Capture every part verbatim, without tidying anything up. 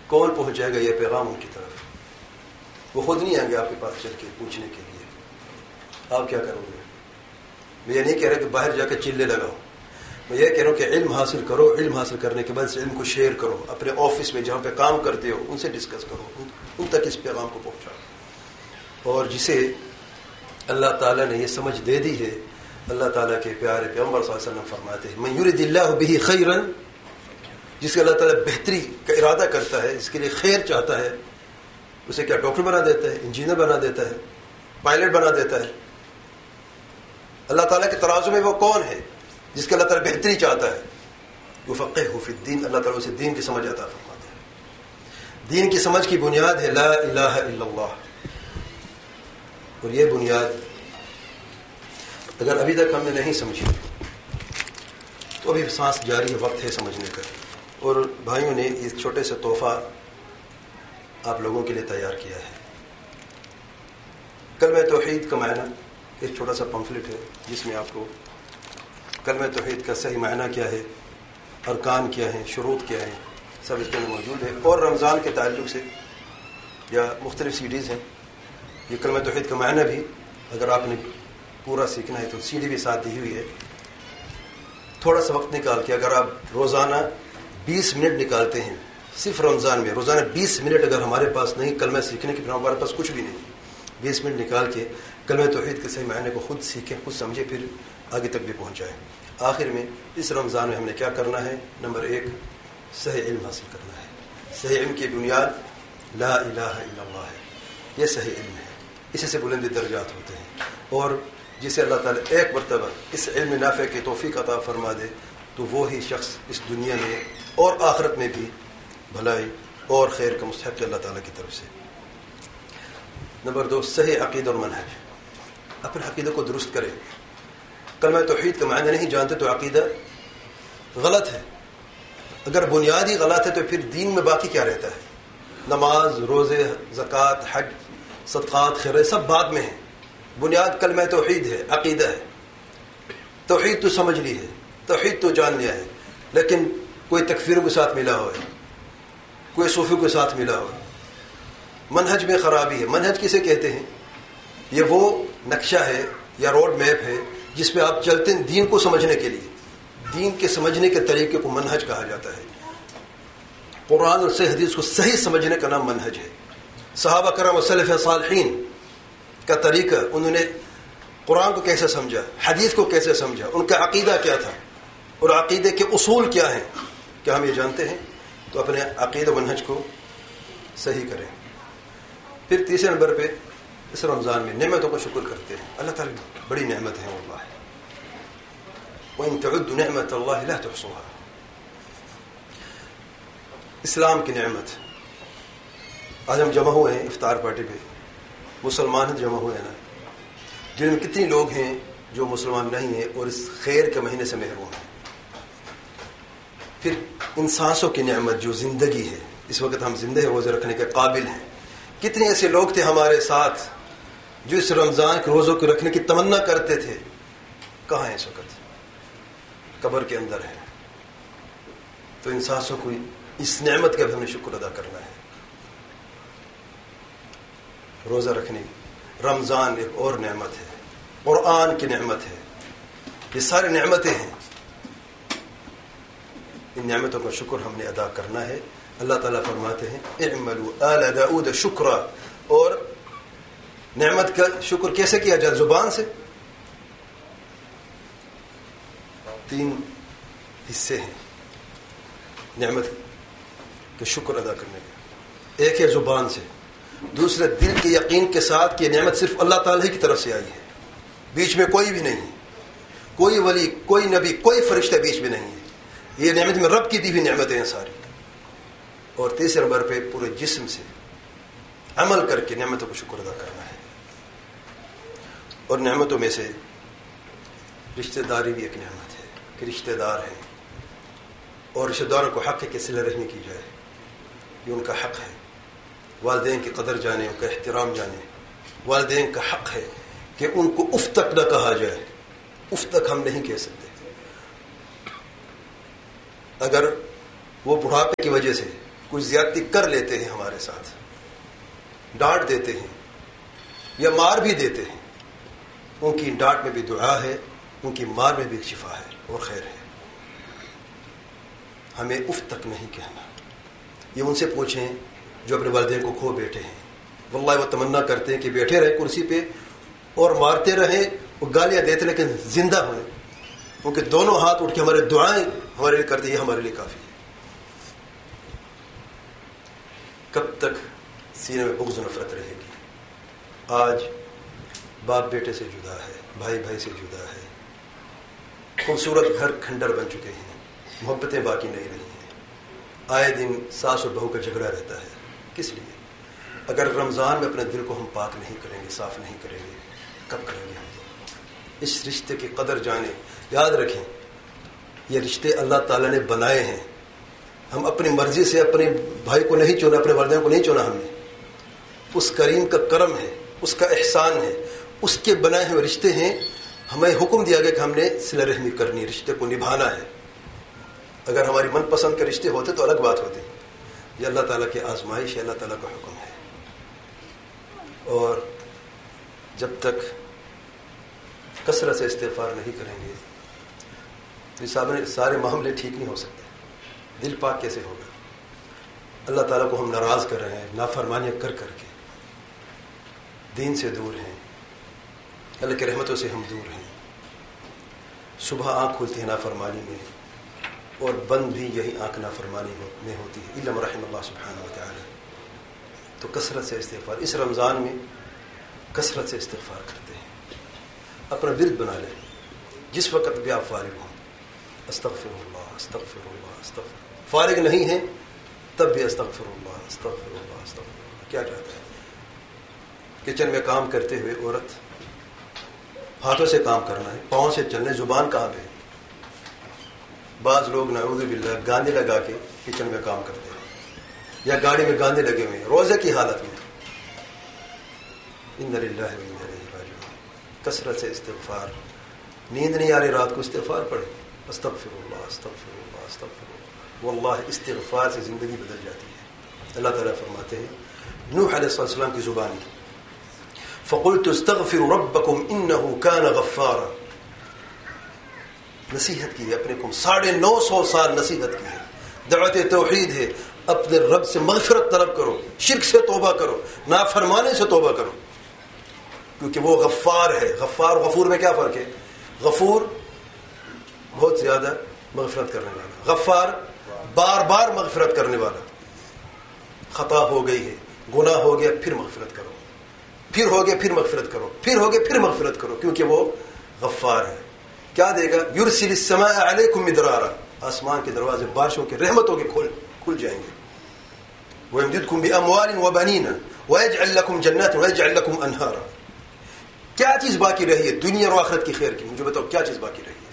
کون پہنچائے گا یہ پیغام ان کی طرف؟ وہ خود نہیں آئیں گے آپ کے پاس چل کے پوچھنے کے لیے. آپ کیا کرو گے؟ میں یہ نہیں کہہ رہا کہ باہر جا کے چلے لگاؤ. میں یہ کہہ رہا ہوں کہ علم حاصل کرو. علم حاصل کرنے کے بعد اس علم کو شیئر کرو. اپنے آفس میں جہاں پہ کام کرتے ہو ان سے ڈسکس کرو, ان تک اس پیغام کو پہنچاؤ. اور جسے اللہ تعالیٰ نے یہ سمجھ دے دی ہے, اللہ تعالیٰ کے پیارے پیغمبر صلی اللہ علیہ وسلم فرماتے ہیں من یرد اللہ بہ خیرا, جس کے اللہ تعالیٰ بہتری کا ارادہ کرتا ہے, جس کے لیے خیر چاہتا ہے, اسے کیا ڈاکٹر بنا دیتا ہے, انجینئر بنا دیتا ہے, پائلٹ بنا دیتا ہے. اللہ تعالیٰ کے ترازو میں وہ کون ہے جس کے اللہ تعالیٰ بہتری چاہتا ہے؟ یفقہہ فی الدین, اللہ تعالیٰ اسے دین کی سمجھ عطا فرماتا ہے. دین کی سمجھ کی بنیاد ہے لا الہ الا اللہ. اور یہ بنیاد اگر ابھی تک ہم نے نہیں سمجھی تو ابھی سانس جاری ہے, وقت ہے سمجھنے کا. اور بھائیوں نے اس چھوٹے سے تحفہ آپ لوگوں کے لیے تیار کیا ہے. کلمہ توحید کا معنی ایک چھوٹا سا پمفلٹ ہے جس میں آپ کو کلمہ توحید کا صحیح معنی کیا ہے, ارکان کیا ہیں, شروط کیا ہیں, سب اس کے اندر موجود ہے. اور رمضان کے تعلق سے یا مختلف سی ڈیز ہیں. یہ کلمہ توحید کا معنی بھی اگر آپ نے پورا سیکھنا ہے تو سی ڈی بھی ساتھ دی ہوئی ہے. تھوڑا سا وقت نکال کے اگر آپ روزانہ بیس منٹ نکالتے ہیں صرف رمضان میں, روزانہ بیس منٹ اگر ہمارے پاس نہیں کلمہ سیکھنے کے, پھر ہمارے پاس کچھ بھی نہیں, بیس منٹ نکال کے کلمہ توحید کے صحیح معنی کو خود سیکھیں, خود سمجھیں, پھر آگے تک بھی پہنچائیں. آخر میں اس رمضان میں ہم نے کیا کرنا ہے؟ نمبر ایک, صحیح علم حاصل کرنا ہے. صحیح علم کی بنیاد لا الہ الا اللہ ہے. یہ صحیح علم ہے, اسی سے بلند درجات ہوتے ہیں. اور جسے اللہ تعالیٰ ایک مرتبہ اس علم نافع کی توفیق عطا فرما دے تو وہی شخص اس دنیا میں اور آخرت میں بھی بھلائی اور خیر کا مستحق اللہ تعالیٰ کی طرف سے. نمبر دو, صحیح عقیدہ اور منہج. اپنے عقیدہ کو درست کریں. کلمہ توحید کا معنی نہیں جانتے تو عقیدہ غلط ہے. اگر بنیاد ہی غلط ہے تو پھر دین میں باقی کیا رہتا ہے؟ نماز, روزے, زکوٰۃ, حج, صدقات, خیرات سب بعد میں ہیں. بنیاد کلمہ توحید ہے, عقیدہ ہے. توحید تو سمجھ لی ہے, توحید تو جان لیا ہے, لیکن کوئی تکفیروں کے ساتھ ملا ہوا ہے, کوئی صوفیوں کے ساتھ ملا ہوا ہے. منہج میں خرابی ہے. منہج کسے کہتے ہیں؟ یہ وہ نقشہ ہے یا روڈ میپ ہے جس پہ آپ چلتے ہیں دین کو سمجھنے کے لیے. دین کے سمجھنے کے طریقے کو منہج کہا جاتا ہے. قرآن اور صحیح حدیث کو صحیح سمجھنے کا نام منہج ہے. صحابہ کرام و سلف صالحین کا طریقہ, انہوں نے قرآن کو کیسے سمجھا, حدیث کو کیسے سمجھا, ان کا عقیدہ کیا تھا اور عقیدے کے اصول کیا ہیں, کیا ہم یہ جانتے ہیں؟ تو اپنے عقیدہ منہج کو صحیح کریں. پھر تیسرے نمبر پہ اس رمضان میں نعمتوں کا شکر کرتے ہیں. اللہ تعالیٰ بڑی نعمت ہے واللہ, وَإِن تَعُدُّوا نِعْمَةَ اللَّهِ لَا تُحْصُوهَا. اسلام کی نعمت. آج ہم جمع ہوئے ہیں افطار پارٹی پہ, مسلمان جمع ہوئے ہیں نا, جن میں کتنی لوگ ہیں جو مسلمان نہیں ہیں اور اس خیر کے مہینے سے محروم ہیں. پھر ان سانسوں کی نعمت جو زندگی ہے, اس وقت ہم زندہ ہیں, روزے رکھنے کے قابل ہیں. کتنے ایسے لوگ تھے ہمارے ساتھ جو اس رمضان کے روزوں کو رکھنے کی تمنا کرتے تھے, کہاں ہیں اس وقت؟ قبر کے اندر ہے. تو ان سانسوں کو, اس نعمت کا بھی ہمیں شکر ادا کرنا ہے. روزہ رکھنے, رمضان ایک اور نعمت ہے, قرآن کی نعمت ہے, یہ ساری نعمتیں ہیں. ان نعمتوں کا شکر ہم نے ادا کرنا ہے. اللہ تعالیٰ فرماتے ہیں اعملوا آل داؤد شکرا. اور نعمت کا شکر کیسے کیا جائے؟ زبان سے. تین حصے ہیں نعمت کے شکر ادا کرنے کے. ایک ہے زبان سے, دوسرے دل کے یقین کے ساتھ کہ یہ نعمت صرف اللہ تعالیٰ کی طرف سے آئی ہے, بیچ میں کوئی بھی نہیں ہے, کوئی ولی, کوئی نبی, کوئی فرشتہ بیچ میں نہیں ہے. یہ نعمت میں رب کی دی ہوئی نعمتیں ہیں ساری. اور تیسرے نمبر پہ پورے جسم سے عمل کر کے نعمتوں کو شکر ادا کرنا ہے. اور نعمتوں میں سے رشتہ داری بھی ایک نعمت ہے کہ رشتہ دار ہیں, اور رشتہ داروں کو حق ہے کہ صلہ رحمی کی جائے. یہ ان کا حق ہے. والدین کی قدر جانے, ان کا احترام جانے. والدین کا حق ہے کہ ان کو اف تک نہ کہا جائے. اف تک ہم نہیں کہہ سکتے. اگر وہ بڑھاپے کی وجہ سے کوئی زیادتی کر لیتے ہیں ہمارے ساتھ، ڈانٹ دیتے ہیں یا مار بھی دیتے ہیں، ان کی ڈانٹ میں بھی دعا ہے، ان کی مار میں بھی شفا ہے اور خیر ہے. ہمیں اف تک نہیں کہنا. یہ ان سے پوچھیں جو اپنے والدین کو کھو بیٹھے ہیں. واللہ وہ تمنا کرتے ہیں کہ بیٹھے رہیں کرسی پہ اور مارتے رہیں اور گالیاں دیتے لیکن زندہ ہونے، کیونکہ دونوں ہاتھ اٹھ کے ہمارے دعائیں ہمارے لیے کرتے، یہ ہمارے لیے کافی ہے. کب تک سینے میں بغض و نفرت رہے گی؟ آج باپ بیٹے سے جدا ہے، بھائی بھائی سے جدا ہے، خوبصورت گھر کھنڈر بن چکے ہیں، محبتیں باقی نہیں رہی ہیں، آئے دن ساس اور بہو کا جھگڑا رہتا ہے. کس لیے؟ اگر رمضان میں اپنے دل کو ہم پاک نہیں کریں گے، صاف نہیں کریں گے، کب کریں گے ہم؟ اس رشتے کی قدر جانیں. یاد رکھیں یہ رشتے اللہ تعالیٰ نے بنائے ہیں. ہم اپنی مرضی سے اپنے بھائی کو نہیں چنا، اپنے والدین کو نہیں چنا ہم نے. اس کریم کا کرم ہے، اس کا احسان ہے، اس کے بنائے ہوئے رشتے ہیں. ہمیں حکم دیا گیا کہ ہم نے صلہ رحمی کرنی، رشتے کو نبھانا ہے. اگر ہماری من پسند کے رشتے ہوتے تو الگ بات ہوتی. یہ اللہ تعالیٰ کی آزمائش ہے، اللہ تعالیٰ کا حکم ہے. اور جب تک کثرت سے استغفار نہیں کریں گے تو یہ سارے معاملے ٹھیک نہیں ہو سکتے. دل پاک کیسے ہوگا؟ اللہ تعالیٰ کو ہم ناراض کر رہے ہیں، نافرمانیاں کر کر کے، دین سے دور ہیں، اللہ کی رحمتوں سے ہم دور ہیں. صبح آنکھ کھلتی ہے نافرمانی میں اور بند بھی یہی آنکھ نافرمانی میں ہوتی ہے، الا من رحم اللہ سبحانہ و تعالی. تو کثرت سے استغفار اس رمضان میں کثرت سے استغفار کرتے ہیں. اپنا ورد بنا لیں، جس وقت بھی آپ فارغ ہوں، استغفر اللہ استغفر اللہ استغفر. فارغ نہیں ہیں تب بھی استغفر اللہ استغفر اللہ استغفر اللہ. کیا چاہتا ہے؟ کچن میں کام کرتے ہوئے عورت ہاتھوں سے کام کرنا ہے، پاؤں سے چلنے، زبان کہاں پہ؟ بعض لوگ نعوذ باللہ گاندے لگا کے کچن میں کام کرتے ہیں یا گاڑی میں گاندے لگے ہوئے ہیں روزے کی حالت میں. ان للہ و انا الیہ راجعون. کثرت سے استغفار. نیند نہیں آ رہی رات کو، استغفار پڑھیں. استغفر اللہ استغفر اللہ استغفر اللہ. واللہ استغفار سے زندگی بدل جاتی ہے. اللہ تعالیٰ فرماتے ہیں نوح علیہ السلام کی زبانی، فقلت استغفروا ربکم انہ کان غفارا. نصیحت کی ہے اپنے کو، ساڑھے نو سو سال نصیحت کی ہے. دعوت توحید ہے، اپنے رب سے مغفرت طلب کرو، شرک سے توبہ کرو، نافرمانی سے توبہ کرو، کیونکہ وہ غفار ہے. غفار غفور میں کیا فرق ہے؟ غفور بہت زیادہ مغفرت کرنے والا، غفار بار بار مغفرت کرنے والا. خطا ہو گئی ہے، گناہ ہو گیا، پھر مغفرت کرو، پھر ہو گیا پھر مغفرت کرو، پھر ہو گیا پھر مغفرت کرو، کیونکہ وہ غفار ہے. کیا دے گا؟ یرسل السماء علیکم مدرارا. آسمان کے دروازے بارشوں کے رحمتوں کے کھل کھل جائیں گے. وَيَمْدِدْكُمْ بِأَمْوَالٍ وَبَنِينَ وَيَجْعَلْ لَكُمْ جَنَّاتٍ وَيَجْعَلْ لَكُمْ أَنْهَارًا. کیا چیز باقی رہی ہے دنیا اور آخرت کی خیر کی؟ مجھے بتاؤ کیا چیز باقی رہی ہے؟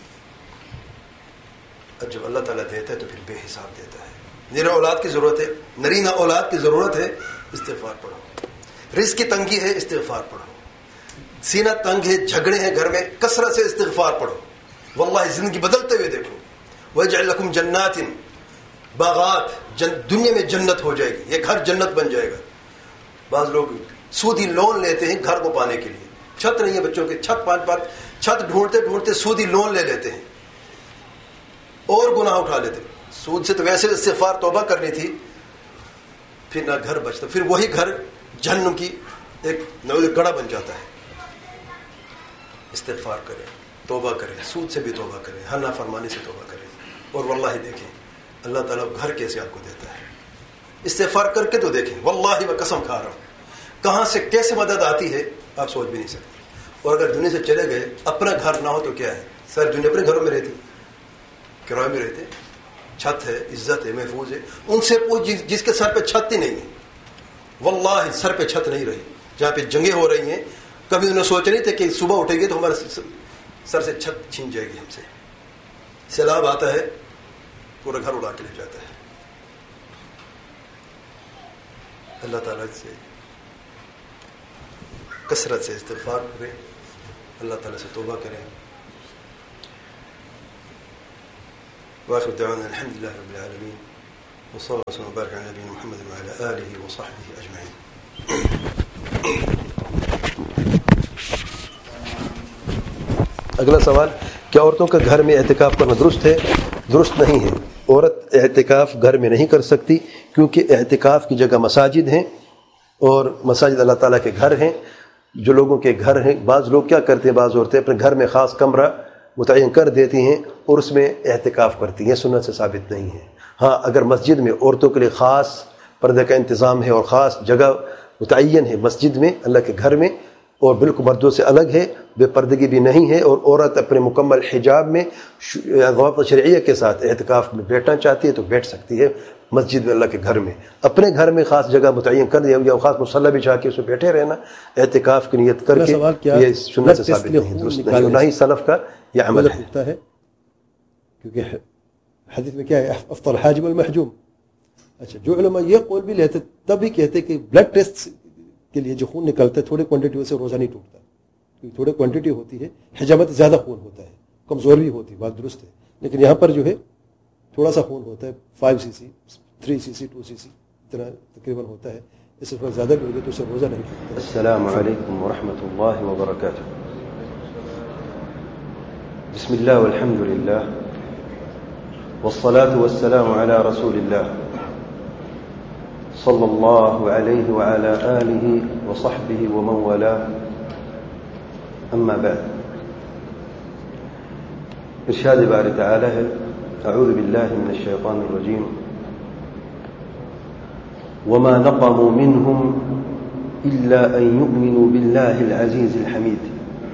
اب جب اللہ تعالیٰ دیتا ہے تو پھر بے حساب دیتا ہے. نرا اولاد کی ضرورت ہے، نرینہ اولاد کی ضرورت ہے، استغفار پڑھو. رزق کی تنگی ہے، استغفار پڑھو. سینہ تنگ ہے، جھگڑے ہیں گھر میں، کثرت سے استغفار پڑھو. واللہ زندگی بدلتے ہوئے دیکھو. وَيَجْعَلْ لَكُمْ جَنَّاتٍ، باغات، جن دنیا میں جنت ہو جائے گی، یہ گھر جنت بن جائے گا. بعض لوگ سودی لون لیتے ہیں گھر کو پانے کے لیے. چھت نہیں ہے بچوں کے، چھت پان پات چھت ڈھونڈتے ڈھونڈتے سودی لون لے لیتے ہیں اور گناہ اٹھا لیتے. سود سے تو ویسے استغفار توبہ کرنی تھی، پھر نہ گھر بچتا، پھر وہی گھر جہنم کی ایک گڑھا بن جاتا ہے. استغفار کریں، توبہ کریں، سود سے بھی توبہ کریں، ہر نافرمانی سے توبہ کریں. اور واللہ دیکھیں اللہ تعالیٰ گھر کیسے آپ کو دیتا ہے. استغفار کر کے تو دیکھیں، واللہ میں قسم کھا رہا ہوں کہاں سے کیسے مدد آتی ہے آپ سوچ بھی نہیں سکتے. اور اگر دنیا سے چلے گئے، اپنا گھر نہ ہو تو کیا ہے؟ سر دنیا اپنے گھروں میں رہتی، کرائے میں رہتے، چھت ہے، عزت ہے، محفوظ ہے. ان سے پوچھ جس کے سر پہ چھت ہی نہیں ہے. واللہ سر پہ چھت نہیں رہی. جہاں پہ جنگیں ہو رہی ہیں کبھی انہیں سوچا نہیں تھے کہ صبح اٹھے گی تو ہمارے سر سے چھت چھین جائے گی ہم سے. سیلاب آتا ہے پورا گھر اڑا کے لے جاتا ہے. اللہ تعالیٰ سے کثرت سے استغفار کریں، اللہ تعالیٰ سے توبہ کریں. وآخر دعوانا الحمد للہ رب العالمین. وصلى الله وسلم وبارك على نبينا محمد وعلى آله وصحبه أجمعين. اگلا سوال، کیا عورتوں کا گھر میں اعتکاف کرنا درست ہے؟ درست نہیں ہے. عورت اعتکاف گھر میں نہیں کر سکتی، کیونکہ اعتکاف کی جگہ مساجد ہیں اور مساجد اللہ تعالیٰ کے گھر ہیں. جو لوگوں کے گھر ہیں، بعض لوگ کیا کرتے ہیں، بعض عورتیں اپنے گھر میں خاص کمرہ متعین کر دیتی ہیں اور اس میں اعتکاف کرتی ہیں. سنت سے ثابت نہیں ہے. ہاں اگر مسجد میں عورتوں کے لیے خاص پردے کا انتظام ہے اور خاص جگہ متعین ہے مسجد میں اللہ کے گھر میں، اور بالکل مردوں سے الگ ہے، بے پردگی بھی نہیں ہے، اور عورت اپنے مکمل حجاب میں ضوابط شرعیہ کے ساتھ اعتکاف میں بیٹھنا چاہتی ہے تو بیٹھ سکتی ہے مسجد میں اللہ کے گھر میں. اپنے گھر میں خاص جگہ متعین کر دیا یا خاص مصلی بچھا کے اس میں بیٹھے رہنا اعتکاف کی نیت کر کے، یہ سنت سے ثابت نہیں، درست نہیں، نہ ہی سلف کا یہ عمل ہے. کیونکہ حدیث میں کیا ہے، افطر الحاجب والمحجوم. اچھا، جو علماء یہ قول بھی لیتے تب بھی کہتے کہ بلڈ ٹیسٹ کے لیے جو خون نکلتا ہے تھوڑے کوانٹٹی سے روزہ نہیں ٹوٹتا، کیونکہ تھوڑے کوانٹٹی ہوتی ہے، حجامت زیادہ خون ہوتا ہے، کمزور بھی ہوتی ہے، بات درست ہے. لیکن یہاں پر جو ہے تھوڑا سا خون ہوتا ہے، five C C three C C to سی سی اتنا تقریباً ہوتا ہے. اس سے زیادہ بھی ہو گیا تو اس سے روزہ نہیں ٹوٹتا. السلام علیکم ورحمۃ اللہ وبرکاتہ. بسم اللہ والحمد للہ والصلاة والسلام على رسول اللہ صلی اللہ علیہ وعلى آلہ وصحبہ ومن والاه. اما بعد، ارشاد باری تعالی ہے، اعوذ باللہ من الشیطان الرجیم، وما نقموا منهم الا ان يؤمنوا باللہ العزیز الحمید.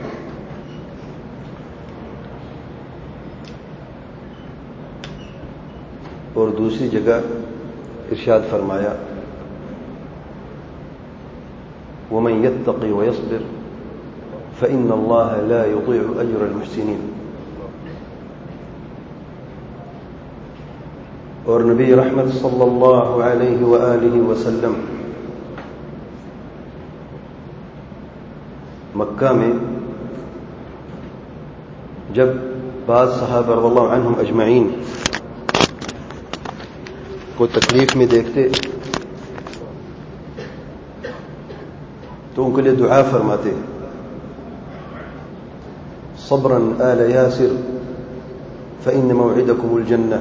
اور دوسری جگہ ارشاد فرمایا، ومن يتق ويصبر فإن الله لا يضيع أجر المحسنين. اور نبی رحمت صلی اللہ علیہ وآلہ وسلم مکہ میں جب بعض صحابہ رضی اللہ عنہم اجمعین کو تکلیف میں دیکھتے تو ان کے لیے دعا فرماتے، صبرا آل یاسر فإن موعدکم الجنہ.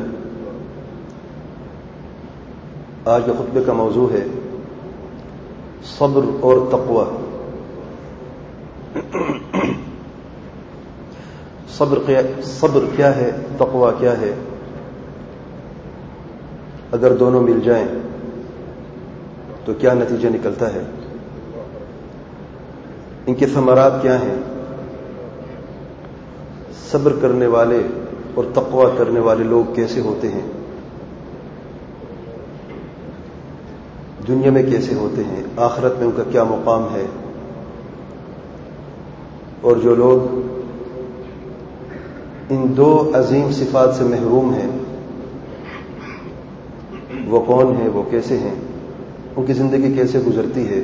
آج کے خطبے کا موضوع ہے صبر اور تقوی. صبر صبر کیا ہے، تقوی کیا ہے، اگر دونوں مل جائیں تو کیا نتیجہ نکلتا ہے، ان کے ثمرات کیا ہیں، صبر کرنے والے اور تقوی کرنے والے لوگ کیسے ہوتے ہیں، دنیا میں کیسے ہوتے ہیں، آخرت میں ان کا کیا مقام ہے. اور جو لوگ ان دو عظیم صفات سے محروم ہیں وہ کون ہیں، وہ کیسے ہیں، ان کی زندگی کیسے گزرتی ہے،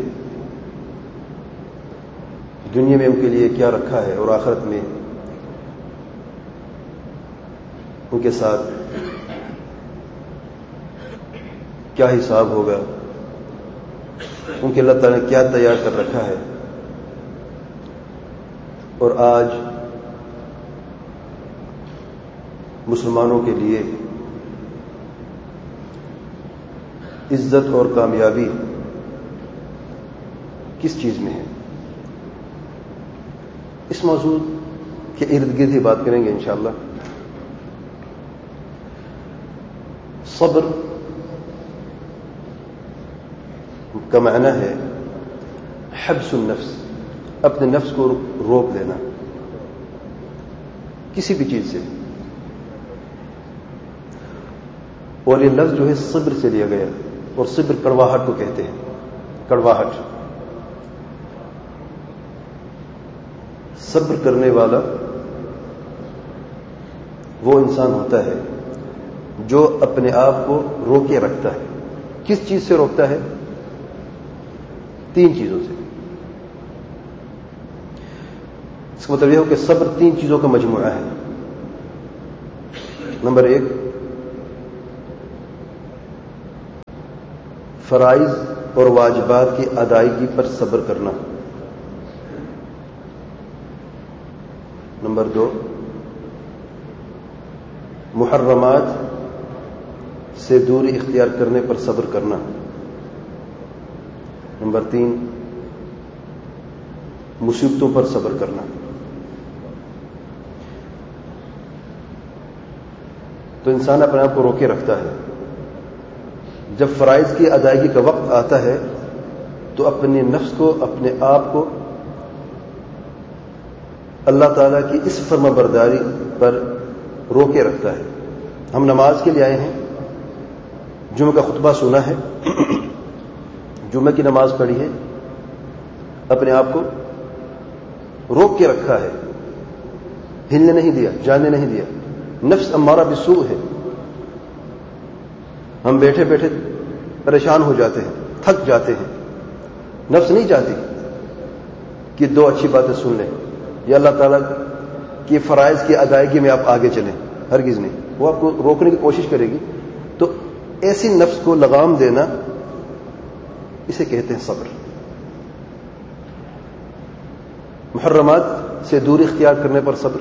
دنیا میں ان کے لیے کیا رکھا ہے اور آخرت میں ان کے ساتھ کیا حساب ہوگا، ان کے اللہ تعالیٰ نے کیا تیار کر رکھا ہے. اور آج مسلمانوں کے لیے عزت اور کامیابی کس چیز میں ہے، اس موضوع کے ارد گرد ہی بات کریں گے انشاءاللہ. صبر کا معنی ہے حبس النفس، اپنے نفس کو روک لینا کسی بھی چیز سے. اور یہ لفظ جو ہے صبر سے لیا گیا، اور صبر کڑواہٹ کو کہتے ہیں. کڑواہٹ، صبر کرنے والا وہ انسان ہوتا ہے جو اپنے آپ کو روکے رکھتا ہے. کس چیز سے روکتا ہے؟ تین چیزوں سے. اس کا مطلب یہ ہو کہ صبر تین چیزوں کا مجموعہ ہے. نمبر ایک، فرائض اور واجبات کی ادائیگی پر صبر کرنا. نمبر دو، محرمات سے دوری اختیار کرنے پر صبر کرنا. نمبر تین، مصیبتوں پر صبر کرنا. تو انسان اپنے آپ کو روکے رکھتا ہے. جب فرائض کی ادائیگی کا وقت آتا ہے تو اپنے نفس کو، اپنے آپ کو اللہ تعالیٰ کی اس فرما برداری پر روکے رکھتا ہے. ہم نماز کے لیے آئے ہیں، جمعہ کا خطبہ سنا ہے، جمعہ کی نماز پڑھی ہے، اپنے آپ کو روک کے رکھا ہے، ہلنے نہیں دیا، جانے نہیں دیا. نفس امارہ بالسوء ہے. ہم بیٹھے بیٹھے پریشان ہو جاتے ہیں، تھک جاتے ہیں. نفس نہیں چاہتی کہ دو اچھی باتیں سن لیں یا اللہ تعالیٰ کی فرائض کی ادائیگی میں آپ آگے چلیں، ہرگز نہیں. وہ آپ کو روکنے کی کوشش کرے گی. تو ایسی نفس کو لگام دینا، اسے کہتے ہیں صبر. محرمات سے دوری اختیار کرنے پر صبر.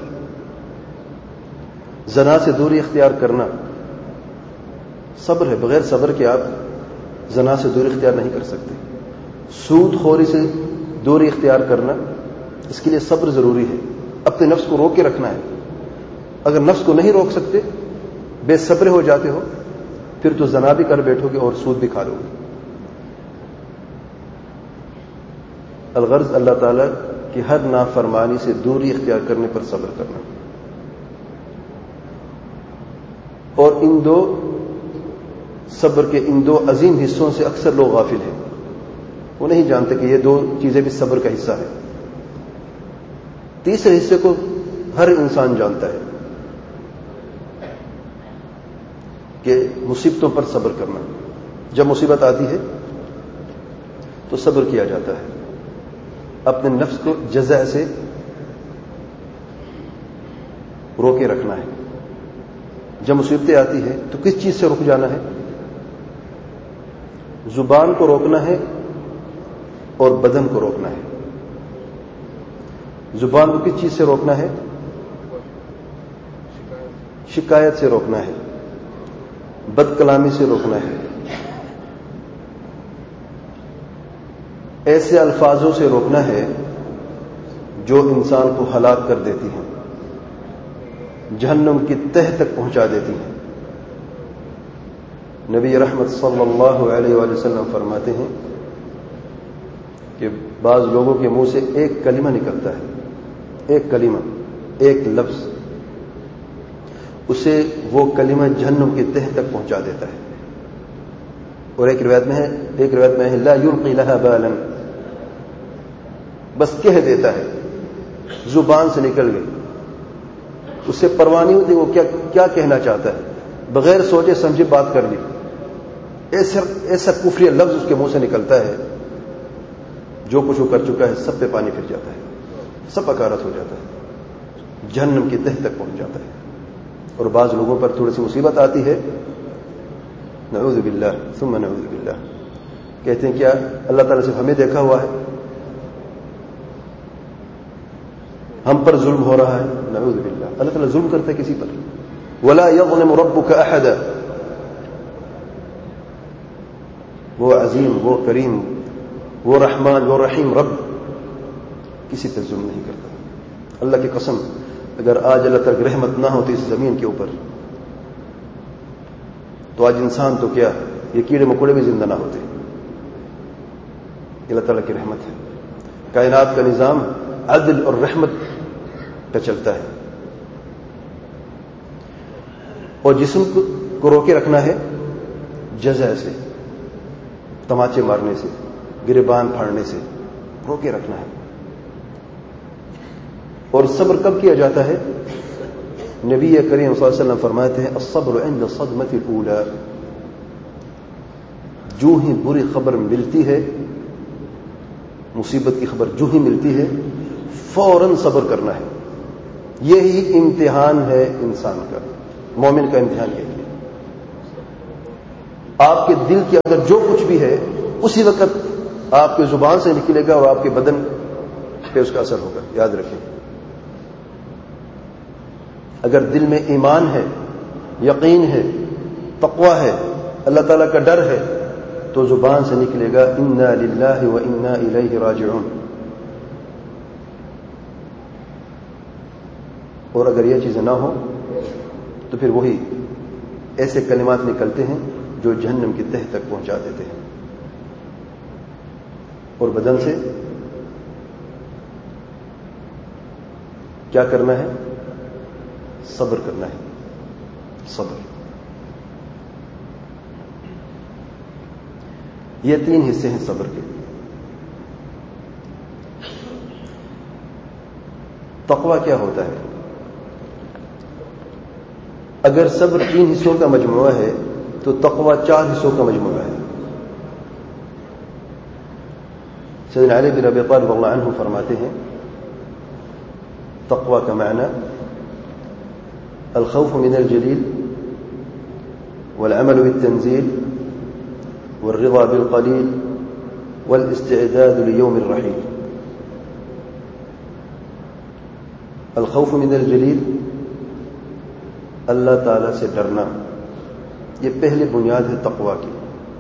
زنا سے دوری اختیار کرنا صبر ہے. بغیر صبر کے آپ زنا سے دوری اختیار نہیں کر سکتے. سود خوری سے دوری اختیار کرنا، اس کے لیے صبر ضروری ہے. اپنے نفس کو روک کے رکھنا ہے. اگر نفس کو نہیں روک سکتے، بے صبر ہو جاتے ہو، پھر تو زنا بھی کر بیٹھو گے اور سود بھی کھا لو گے. الغرض اللہ تعالیٰ کی ہر نافرمانی سے دوری اختیار کرنے پر صبر کرنا. اور ان دو صبر کے ان دو عظیم حصوں سے اکثر لوگ غافل ہیں. وہ نہیں جانتے کہ یہ دو چیزیں بھی صبر کا حصہ ہے. تیسرے حصے کو ہر انسان جانتا ہے کہ مصیبتوں پر صبر کرنا. جب مصیبت آتی ہے تو صبر کیا جاتا ہے. اپنے نفس کو جزع سے روکے رکھنا ہے. جب مصیبتیں آتی ہیں تو کس چیز سے رک جانا ہے؟ زبان کو روکنا ہے اور بدن کو روکنا ہے. زبان کو کس چیز سے روکنا ہے؟ شکایت سے روکنا ہے، بد کلامی سے روکنا ہے، ایسے الفاظوں سے روکنا ہے جو انسان کو ہلاک کر دیتی ہیں، جہنم کی تہ تک پہنچا دیتی ہیں. نبی رحمت صلی اللہ علیہ وآلہ وسلم فرماتے ہیں کہ بعض لوگوں کے منہ سے ایک کلمہ نکلتا ہے، ایک کلمہ، ایک لفظ، اسے وہ کلمہ جہنم کی تہ تک پہنچا دیتا ہے. اور ایک روایت میں ہے ایک روایت میں ہے لا یلقی لها بالا، بس کہہ دیتا ہے، زبان سے نکل گئی، اس سے پرواہ نہیں ہوتی وہ کیا کیا کہنا چاہتا ہے، بغیر سوچے سمجھے بات کر لی. ایسا ایسا کفری لفظ اس کے منہ سے نکلتا ہے، جو کچھ وہ کر چکا ہے سب پہ پانی پھر جاتا ہے، سب اکارت ہو جاتا ہے، جہنم کی تہ تک پہنچ جاتا ہے. اور بعض لوگوں پر تھوڑی سی مصیبت آتی ہے، نعوذ باللہ ثم نعوذ باللہ، کہتے ہیں کیا اللہ تعالیٰ صرف ہمیں دیکھا ہوا ہے، ہم پر ظلم ہو رہا ہے؟ نعوذ باللہ. اللہ تعالیٰ ظلم کرتا ہے کسی پر؟ ولا یظلم ربک احدا. وہ عظیم، وہ کریم، وہ رحمان، وہ رحیم رب کسی پر ظلم نہیں کرتا. اللہ کی قسم، اگر آج اللہ تعالیٰ کی رحمت نہ ہوتی اس زمین کے اوپر تو آج انسان تو کیا، یہ کیڑے مکوڑے بھی زندہ نہ ہوتے. اللہ تعالیٰ کی رحمت ہے. کائنات کا نظام عدل اور رحمت پہ چلتا ہے. اور جسم کو روکے رکھنا ہے جزع سے، تماچے مارنے سے، گریبان پھاڑنے سے روکے رکھنا ہے. اور صبر کب کیا جاتا ہے؟ نبی کریم صلی اللہ علیہ وسلم فرماتے ہیں الصبر عند الصدمة الأولى، جو ہی بری خبر ملتی ہے، مصیبت کی خبر جو ہی ملتی ہے، فوراً صبر کرنا ہے. یہی امتحان ہے انسان کا، مومن کا امتحان یہی ہے. آپ آپ کے دل کے اندر جو کچھ بھی ہے اسی وقت آپ کی زبان سے نکلے گا اور آپ کے بدن پہ اس کا اثر ہوگا. یاد رکھیں, اگر دل میں ایمان ہے, یقین ہے, تقوی ہے, اللہ تعالیٰ کا ڈر ہے, تو زبان سے نکلے گا انا للہ و انا الیہ راجعون. اور اگر یہ چیزیں نہ ہوں تو پھر وہی ایسے کلمات نکلتے ہیں جو جہنم کی تہ تک پہنچا دیتے ہیں. اور بدن سے کیا کرنا ہے؟ صبر کرنا ہے. صبر. یہ تین حصے ہیں صبر کے. تقوی کیا ہوتا ہے؟ اگر صبر تین حصوں کا مجموعہ ہے تو تقوی چار حصوں کا مجموعہ ہے. سیدنا علی بن ابی طالب رضی اللہ عنہ فرماتے ہیں تقوی کا معنی الخوف من الجلیل والعمل بالتنزیل والرضا بالقلیل والاستعداد لیوم الرحیل. الخوف من الجلیل, اللہ تعالی سے ڈرنا, یہ پہلی بنیاد ہے تقوی کی.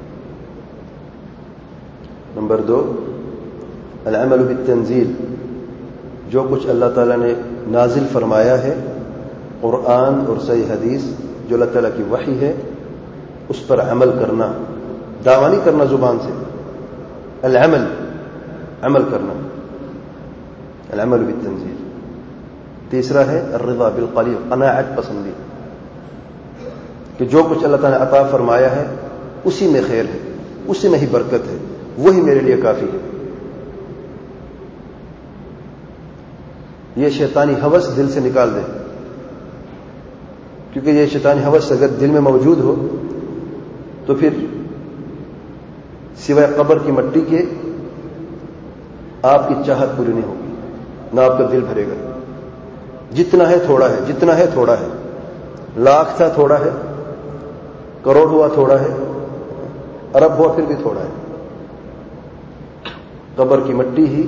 نمبر دو, العمل بالتنزیل, جو کچھ اللہ تعالی نے نازل فرمایا ہے, قرآن اور صحیح حدیث جو اللہ تعالیٰ کی وحی ہے, اس پر عمل کرنا, دعویٰ نہیں کرنا زبان سے. العمل, عمل کرنا, العمل بالتنزیل. تیسرا ہے الرضا بالقلیل, قناعت پسندی, کہ جو کچھ اللہ تعالیٰ نے عطا فرمایا ہے اسی میں خیر ہے, اسی میں ہی برکت ہے, وہی میرے لیے کافی ہے. یہ شیطانی ہوس دل سے نکال دیں, کیونکہ یہ شیطانی ہوس اگر دل میں موجود ہو تو پھر سوائے قبر کی مٹی کے آپ کی چاہت پوری نہیں ہوگی, نہ آپ کا دل بھرے گا. جتنا ہے تھوڑا ہے, جتنا ہے تھوڑا ہے. لاکھ تھا تھوڑا ہے, کروڑ ہوا تھوڑا ہے, ارب ہوا پھر بھی تھوڑا ہے. قبر کی مٹی ہی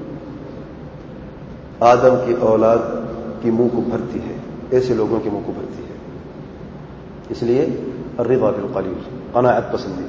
آدم کی اولاد کی منہ کو بھرتی ہے, ایسے لوگوں کے منہ کو بھرتی ہے. اس لیے الرضا بالقلیل, قناعت پسندی.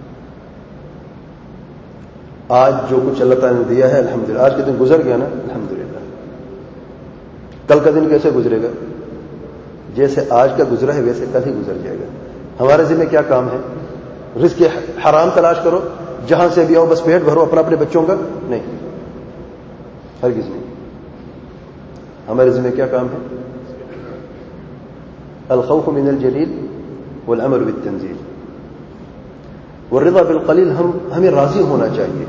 آج جو کچھ اللہ تعالیٰ نے دیا ہے الحمدللہ, آج کے دن گزر گیا نا الحمدللہ, کل کا دن کیسے گزرے گا؟ جیسے آج کا گزرا ہے ویسے کل ہی گزر جائے گا. ہمارے ذمہ کیا کام ہے؟ رزق حرام تلاش کرو, جہاں سے بھی آؤ بس پیٹ بھرو اپنا اپنے بچوں کا؟ نہیں, ہرگز نہیں. ہمارے ذمہ کیا کام ہے؟ الخوف من الجلیل والامر بالتنزیل والرضا بالقلیل. ہم ہمیں راضی ہونا چاہیے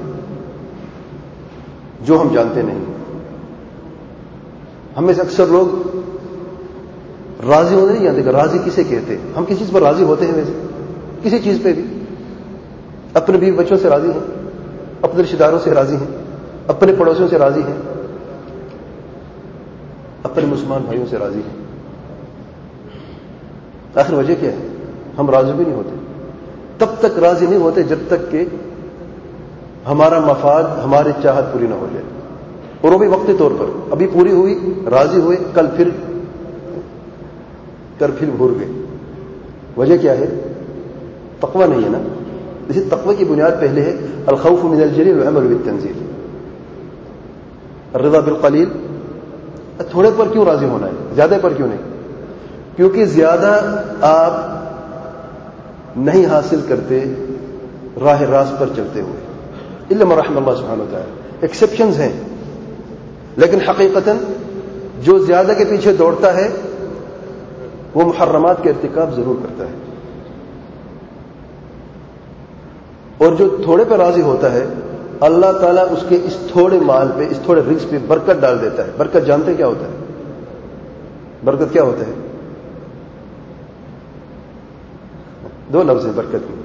جو ہم جانتے نہیں. ہم میں سے اکثر لوگ راضی ہونے نہیں جانتے کہ راضی کسے کہتے. ہم کسی چیز پر راضی ہوتے ہیں, ویسے کسی چیز پہ بھی. اپنے بیوی بچوں سے راضی ہیں, اپنے رشتے داروں سے راضی ہیں, اپنے پڑوسیوں سے راضی ہیں, اپنے مسلمان بھائیوں سے راضی ہیں. آخر وجہ کیا ہے؟ ہم راضی بھی نہیں ہوتے. تب تک راضی نہیں ہوتے جب تک کہ ہمارا مفاد, ہماری چاہت پوری نہ ہو جائے. اور وہ بھی وقتی طور پر, ابھی پوری ہوئی, راضی ہوئے, کل پھر کر پھر بھول گئے. وجہ کیا ہے؟ تقوی نہیں ہے نا. اسی تقوی کی بنیاد پہلے ہے الخوف من الجلیل والعمل بالتنزیل. الرضا بالقلیل, تھوڑے پر کیوں راضی ہونا ہے, زیادہ پر کیوں نہیں؟ کیونکہ زیادہ آپ نہیں حاصل کرتے راہ راست پر چلتے ہوئے, الا من رحم اللہ سبحانہ وتعالی. ایکسیپشنز ہیں, لیکن حقیقتاً جو زیادہ کے پیچھے دوڑتا ہے وہ محرمات کے ارتکاب ضرور کرتا ہے. اور جو تھوڑے پہ راضی ہوتا ہے اللہ تعالیٰ اس کے اس تھوڑے مال پہ, اس تھوڑے رزق پہ برکت ڈال دیتا ہے. برکت جانتے کیا ہوتا ہے؟ برکت کیا ہوتا ہے؟ دو لفظ ہیں برکت میں,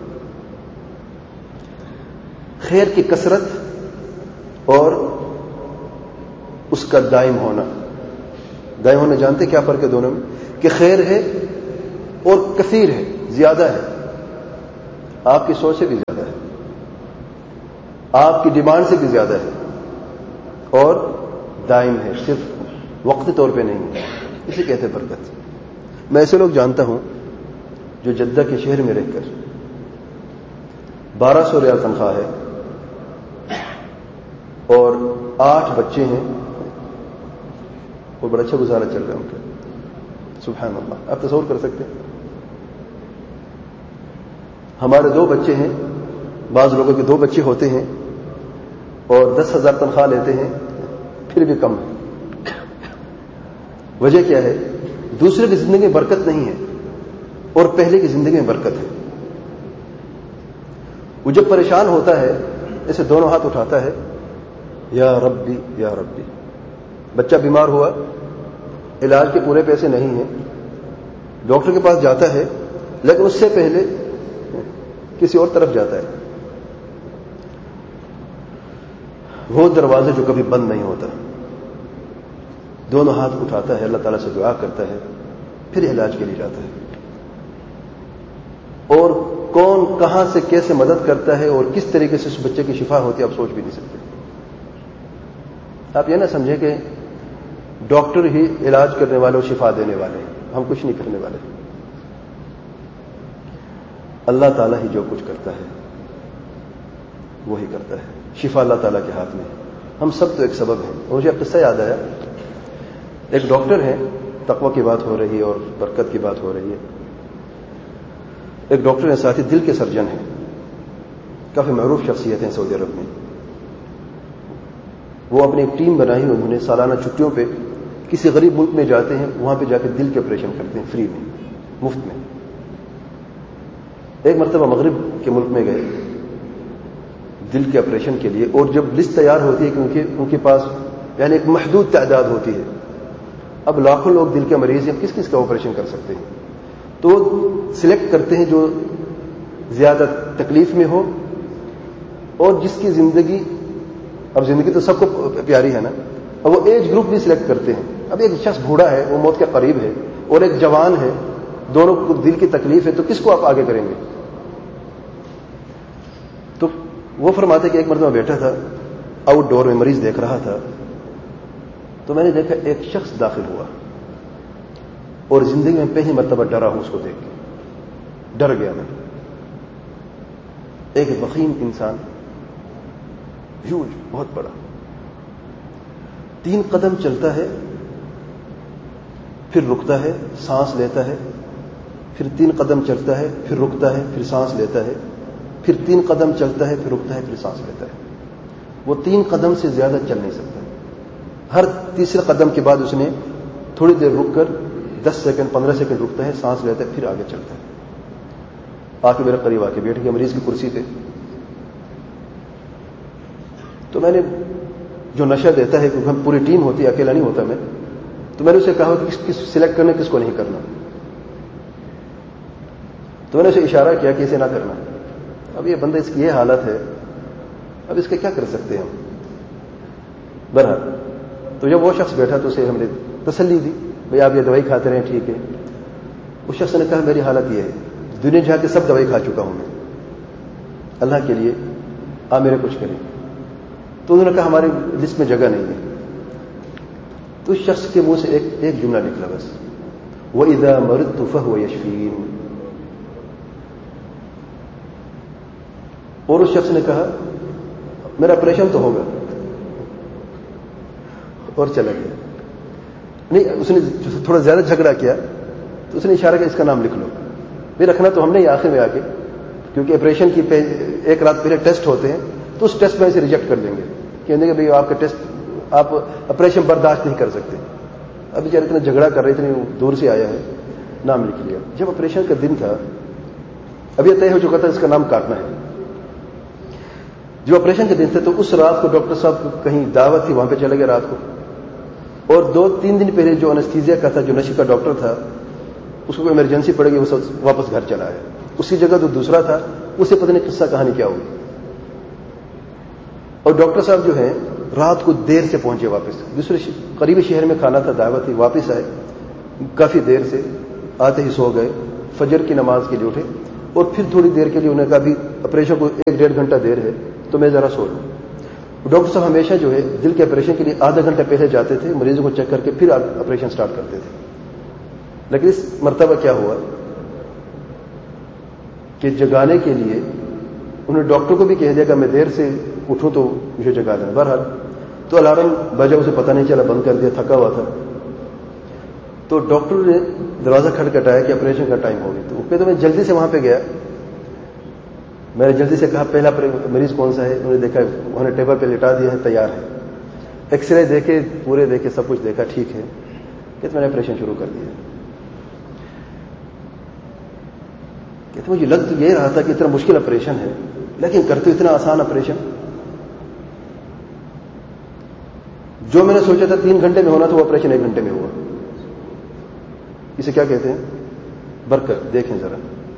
خیر کی کثرت اور اس کا دائم ہونا. دائم ہونا جانتے کیا فرق ہے دونوں میں؟ کہ خیر ہے اور کثیر ہے, زیادہ ہے. آپ کی سوچ سے بھی زیادہ ہے, آپ کی ڈیمانڈ سے بھی زیادہ ہے, اور دائم ہے, صرف وقتی طور پہ نہیں ہے. اسے کہتے ہیں برکت. میں ایسے لوگ جانتا ہوں جو جدہ کے شہر میں رہ کر بارہ سو ریال تنخواہ ہے اور آٹھ بچے ہیں اور بڑا اچھا گزارا چل رہا ہے ان کا. سبحان اللہ, آپ تصور کر سکتے ہیں. ہمارے دو بچے ہیں, بعض لوگوں کے دو بچے ہوتے ہیں اور دس ہزار تنخواہ لیتے ہیں, پھر بھی کم ہے. وجہ کیا ہے؟ دوسرے کی زندگی میں برکت نہیں ہے اور پہلے کی زندگی میں برکت ہے. وہ جب پریشان ہوتا ہے ایسے دونوں ہاتھ اٹھاتا ہے, یا ربی یا ربی. بچہ بیمار ہوا, علاج کے پورے پیسے نہیں ہیں, ڈاکٹر کے پاس جاتا ہے, لیکن اس سے پہلے کسی اور طرف جاتا ہے. وہ دروازے جو کبھی بند نہیں ہوتا, دونوں ہاتھ اٹھاتا ہے, اللہ تعالیٰ سے دعا کرتا ہے, پھر علاج کے لیے جاتا ہے. اور کون کہاں سے کیسے مدد کرتا ہے اور کس طریقے سے اس بچے کی شفا ہوتی ہے آپ سوچ بھی نہیں سکتے. آپ یہ نہ سمجھیں کہ ڈاکٹر ہی علاج کرنے والے اور شفا دینے والے ہیں, ہم کچھ نہیں کرنے والے. اللہ تعالیٰ ہی جو کچھ کرتا ہے وہی کرتا ہے. شفا اللہ تعالیٰ کے ہاتھ میں. ہم سب تو ایک سبب ہیں. مجھے اب قصہ یاد آیا, ایک ڈاکٹر ہے, تقوی کی بات ہو رہی ہے اور برکت کی بات ہو رہی ہے. ایک ڈاکٹر ہے, ساتھ ہی دل کے سرجن ہیں, کافی معروف شخصیت ہیں سعودی عرب میں. وہ اپنی ایک ٹیم بنائی, انہوں نے سالانہ چھٹیوں پہ کسی غریب ملک میں جاتے ہیں, وہاں پہ جا کے دل کے آپریشن کرتے ہیں فری میں, مفت میں. ایک مرتبہ مغرب کے ملک میں گئے دل کے آپریشن کے لیے, اور جب لسٹ تیار ہوتی ہے کہ ان کے ان کے پاس یعنی ایک محدود تعداد ہوتی ہے, اب لاکھوں لوگ دل کے مریض ہیں, کس کس کا آپریشن کر سکتے ہیں, تو سلیکٹ کرتے ہیں جو زیادہ تکلیف میں ہو اور جس کی زندگی, اب زندگی تو سب کو پیاری ہے نا, اب وہ ایج گروپ بھی سلیکٹ کرتے ہیں. اب ایک شخص بوڑھا ہے, وہ موت کے قریب ہے, اور ایک جوان ہے, دونوں کو دل کی تکلیف ہے, تو کس کو آپ آگے کریں گے؟ تو وہ فرماتے کہ ایک مرتبہ بیٹھا تھا آؤٹ ڈور میں, مریض دیکھ رہا تھا, تو میں نے دیکھا ایک شخص داخل ہوا اور زندگی میں پہلی مرتبہ ڈرا ہوں اس کو دیکھ کے, ڈر گیا میں. ایک وخیم انسان, ہیوج, بہت بڑا, تین قدم چلتا ہے, پھر رکتا ہے, سانس لیتا ہے, پھر تین قدم چلتا ہے, پھر رکتا ہے, پھر سانس لیتا ہے, پھر تین قدم چلتا ہے, پھر رکتا ہے, پھر سانس لیتا ہے. وہ تین قدم سے زیادہ چل نہیں سکتا. ہر تیسرے قدم کے بعد اس نے تھوڑی دیر رک کر دس سیکنڈ پندرہ سیکنڈ رکتا ہے, سانس لیتا ہے, پھر آگے چلتا ہے. آ کے میرے قریب آ کے بیٹھ گیا مریض کی کرسی پہ. تو میں نے, جو نشہ دیتا ہے کیونکہ ہم پوری ٹیم ہوتی ہے, اکیلا نہیں ہوتا میں, تو میں نے اسے کہا کہ کس کس سلیکٹ کرنا, کس کو نہیں کرنا. تو میں نے اسے اشارہ کیا کہ اسے نہ کرنا. اب یہ بندہ, اس کی یہ حالت ہے, اب اس کے کیا کر سکتے ہیں ہم. بہرحال تو جب وہ شخص بیٹھا تو اسے ہم نے تسلی دی, بھائی آپ یہ دوائی کھاتے رہیں, ٹھیک ہے. اس شخص نے کہا میری حالت یہ ہے, دنیا جا کے سب دوائی کھا چکا ہوں میں, اللہ کے لیے آپ میرے کچھ کریں. تو انہوں نے کہا ہماری لسٹ میں جگہ نہیں ہے. تو اس شخص کے منہ سے ایک ایک جملہ نکلا بس, وَإِذَا مَرِضْتُ فَهُوَ يَشْفِينِ. اور اس شخص نے کہا میرا آپریشن تو ہوگا, اور چلا گیا. نہیں, اس نے تھوڑا زیادہ جھگڑا کیا تو اس نے اشارہ کیا اس کا نام لکھ لو. بھی رکھنا تو ہم نے آخر میں آ کے, کیونکہ آپریشن کی ایک رات پہلے ٹیسٹ ہوتے ہیں, تو اس ٹیسٹ میں اسے ریجیکٹ کر دیں گے, کہیں گے بھائی آپ کا ٹیسٹ, آپ آپریشن برداشت نہیں کر سکتے. اب بیچارے اتنا جھگڑا کر رہے, اتنے دور سے آیا ہے, نام لکھ لیا. جب آپریشن کا دن تھا, اب یہ طے ہو چکا تھا اس کا نام کاٹنا ہے. جو آپریشن کے دن تھے تو اس رات کو ڈاکٹر صاحب کہیں دعوت تھی, وہاں پہ چلے گئے رات کو, اور دو تین دن پہلے جو انستھیزیا کا تھا, جو نشے کا ڈاکٹر تھا, اس کو ایمرجنسی پڑ گئی, وہ واپس گھر چلا آیا. اس کی جگہ جو دوسرا تھا اسے پتہ نہیں قصہ کہانی کیا ہوئی. اور ڈاکٹر صاحب جو ہیں رات کو دیر سے پہنچے واپس, دوسرے قریبی شہر میں کھانا تھا, دعوت تھی, واپس آئے کافی دیر سے, آتے ہی سو گئے, فجر کی نماز کے لیے اٹھے, اور پھر تھوڑی دیر کے لیے انہوں نے کہا ابھی آپریشن کو ایک ڈیڑھ گھنٹہ دیر ہے تو میں ذرا سو لوں. ڈاکٹر صاحب ہمیشہ جو ہے دل کے آپریشن کے لیے آدھا گھنٹہ پہلے جاتے تھے, مریضوں کو چیک کر کے پھر آپریشن سٹارٹ کرتے تھے. لیکن اس مرتبہ کیا ہوا کہ جگانے کے لیے انہوں نے ڈاکٹر کو بھی کہہ دیا کہ میں دیر سے اٹھوں تو مجھے جگا دینا. بہرحال تو الارم بجا, اسے پتہ نہیں چلا, بند کر دیا, تھکا ہوا تھا. تو ڈاکٹر نے دروازہ کھٹکھٹایا کہ آپریشن کا ٹائم ہو گیا. تو وہ کہتے میں جلدی سے وہاں پہ گیا, میں نے جلدی سے کہا پہلا مریض کون سا ہے. انہوں نے دیکھا, انہوں نے ٹیبل پہ لٹا دیا ہے, تیار ہے. ایکس رے دیکھے, پورے دیکھے, سب کچھ دیکھا, ٹھیک ہے. کہتے میں نے آپریشن شروع کر دیا. کہتے مجھے لگ تو یہ رہا تھا کہ اتنا مشکل آپریشن ہے, لیکن کرتے اتنا آسان آپریشن. جو میں نے سوچا تھا تین گھنٹے میں ہونا تھا وہ آپریشن ایک گھنٹے میں ہوا. اسے کیا کہتے ہیں؟ برکت. دیکھیں ذرا,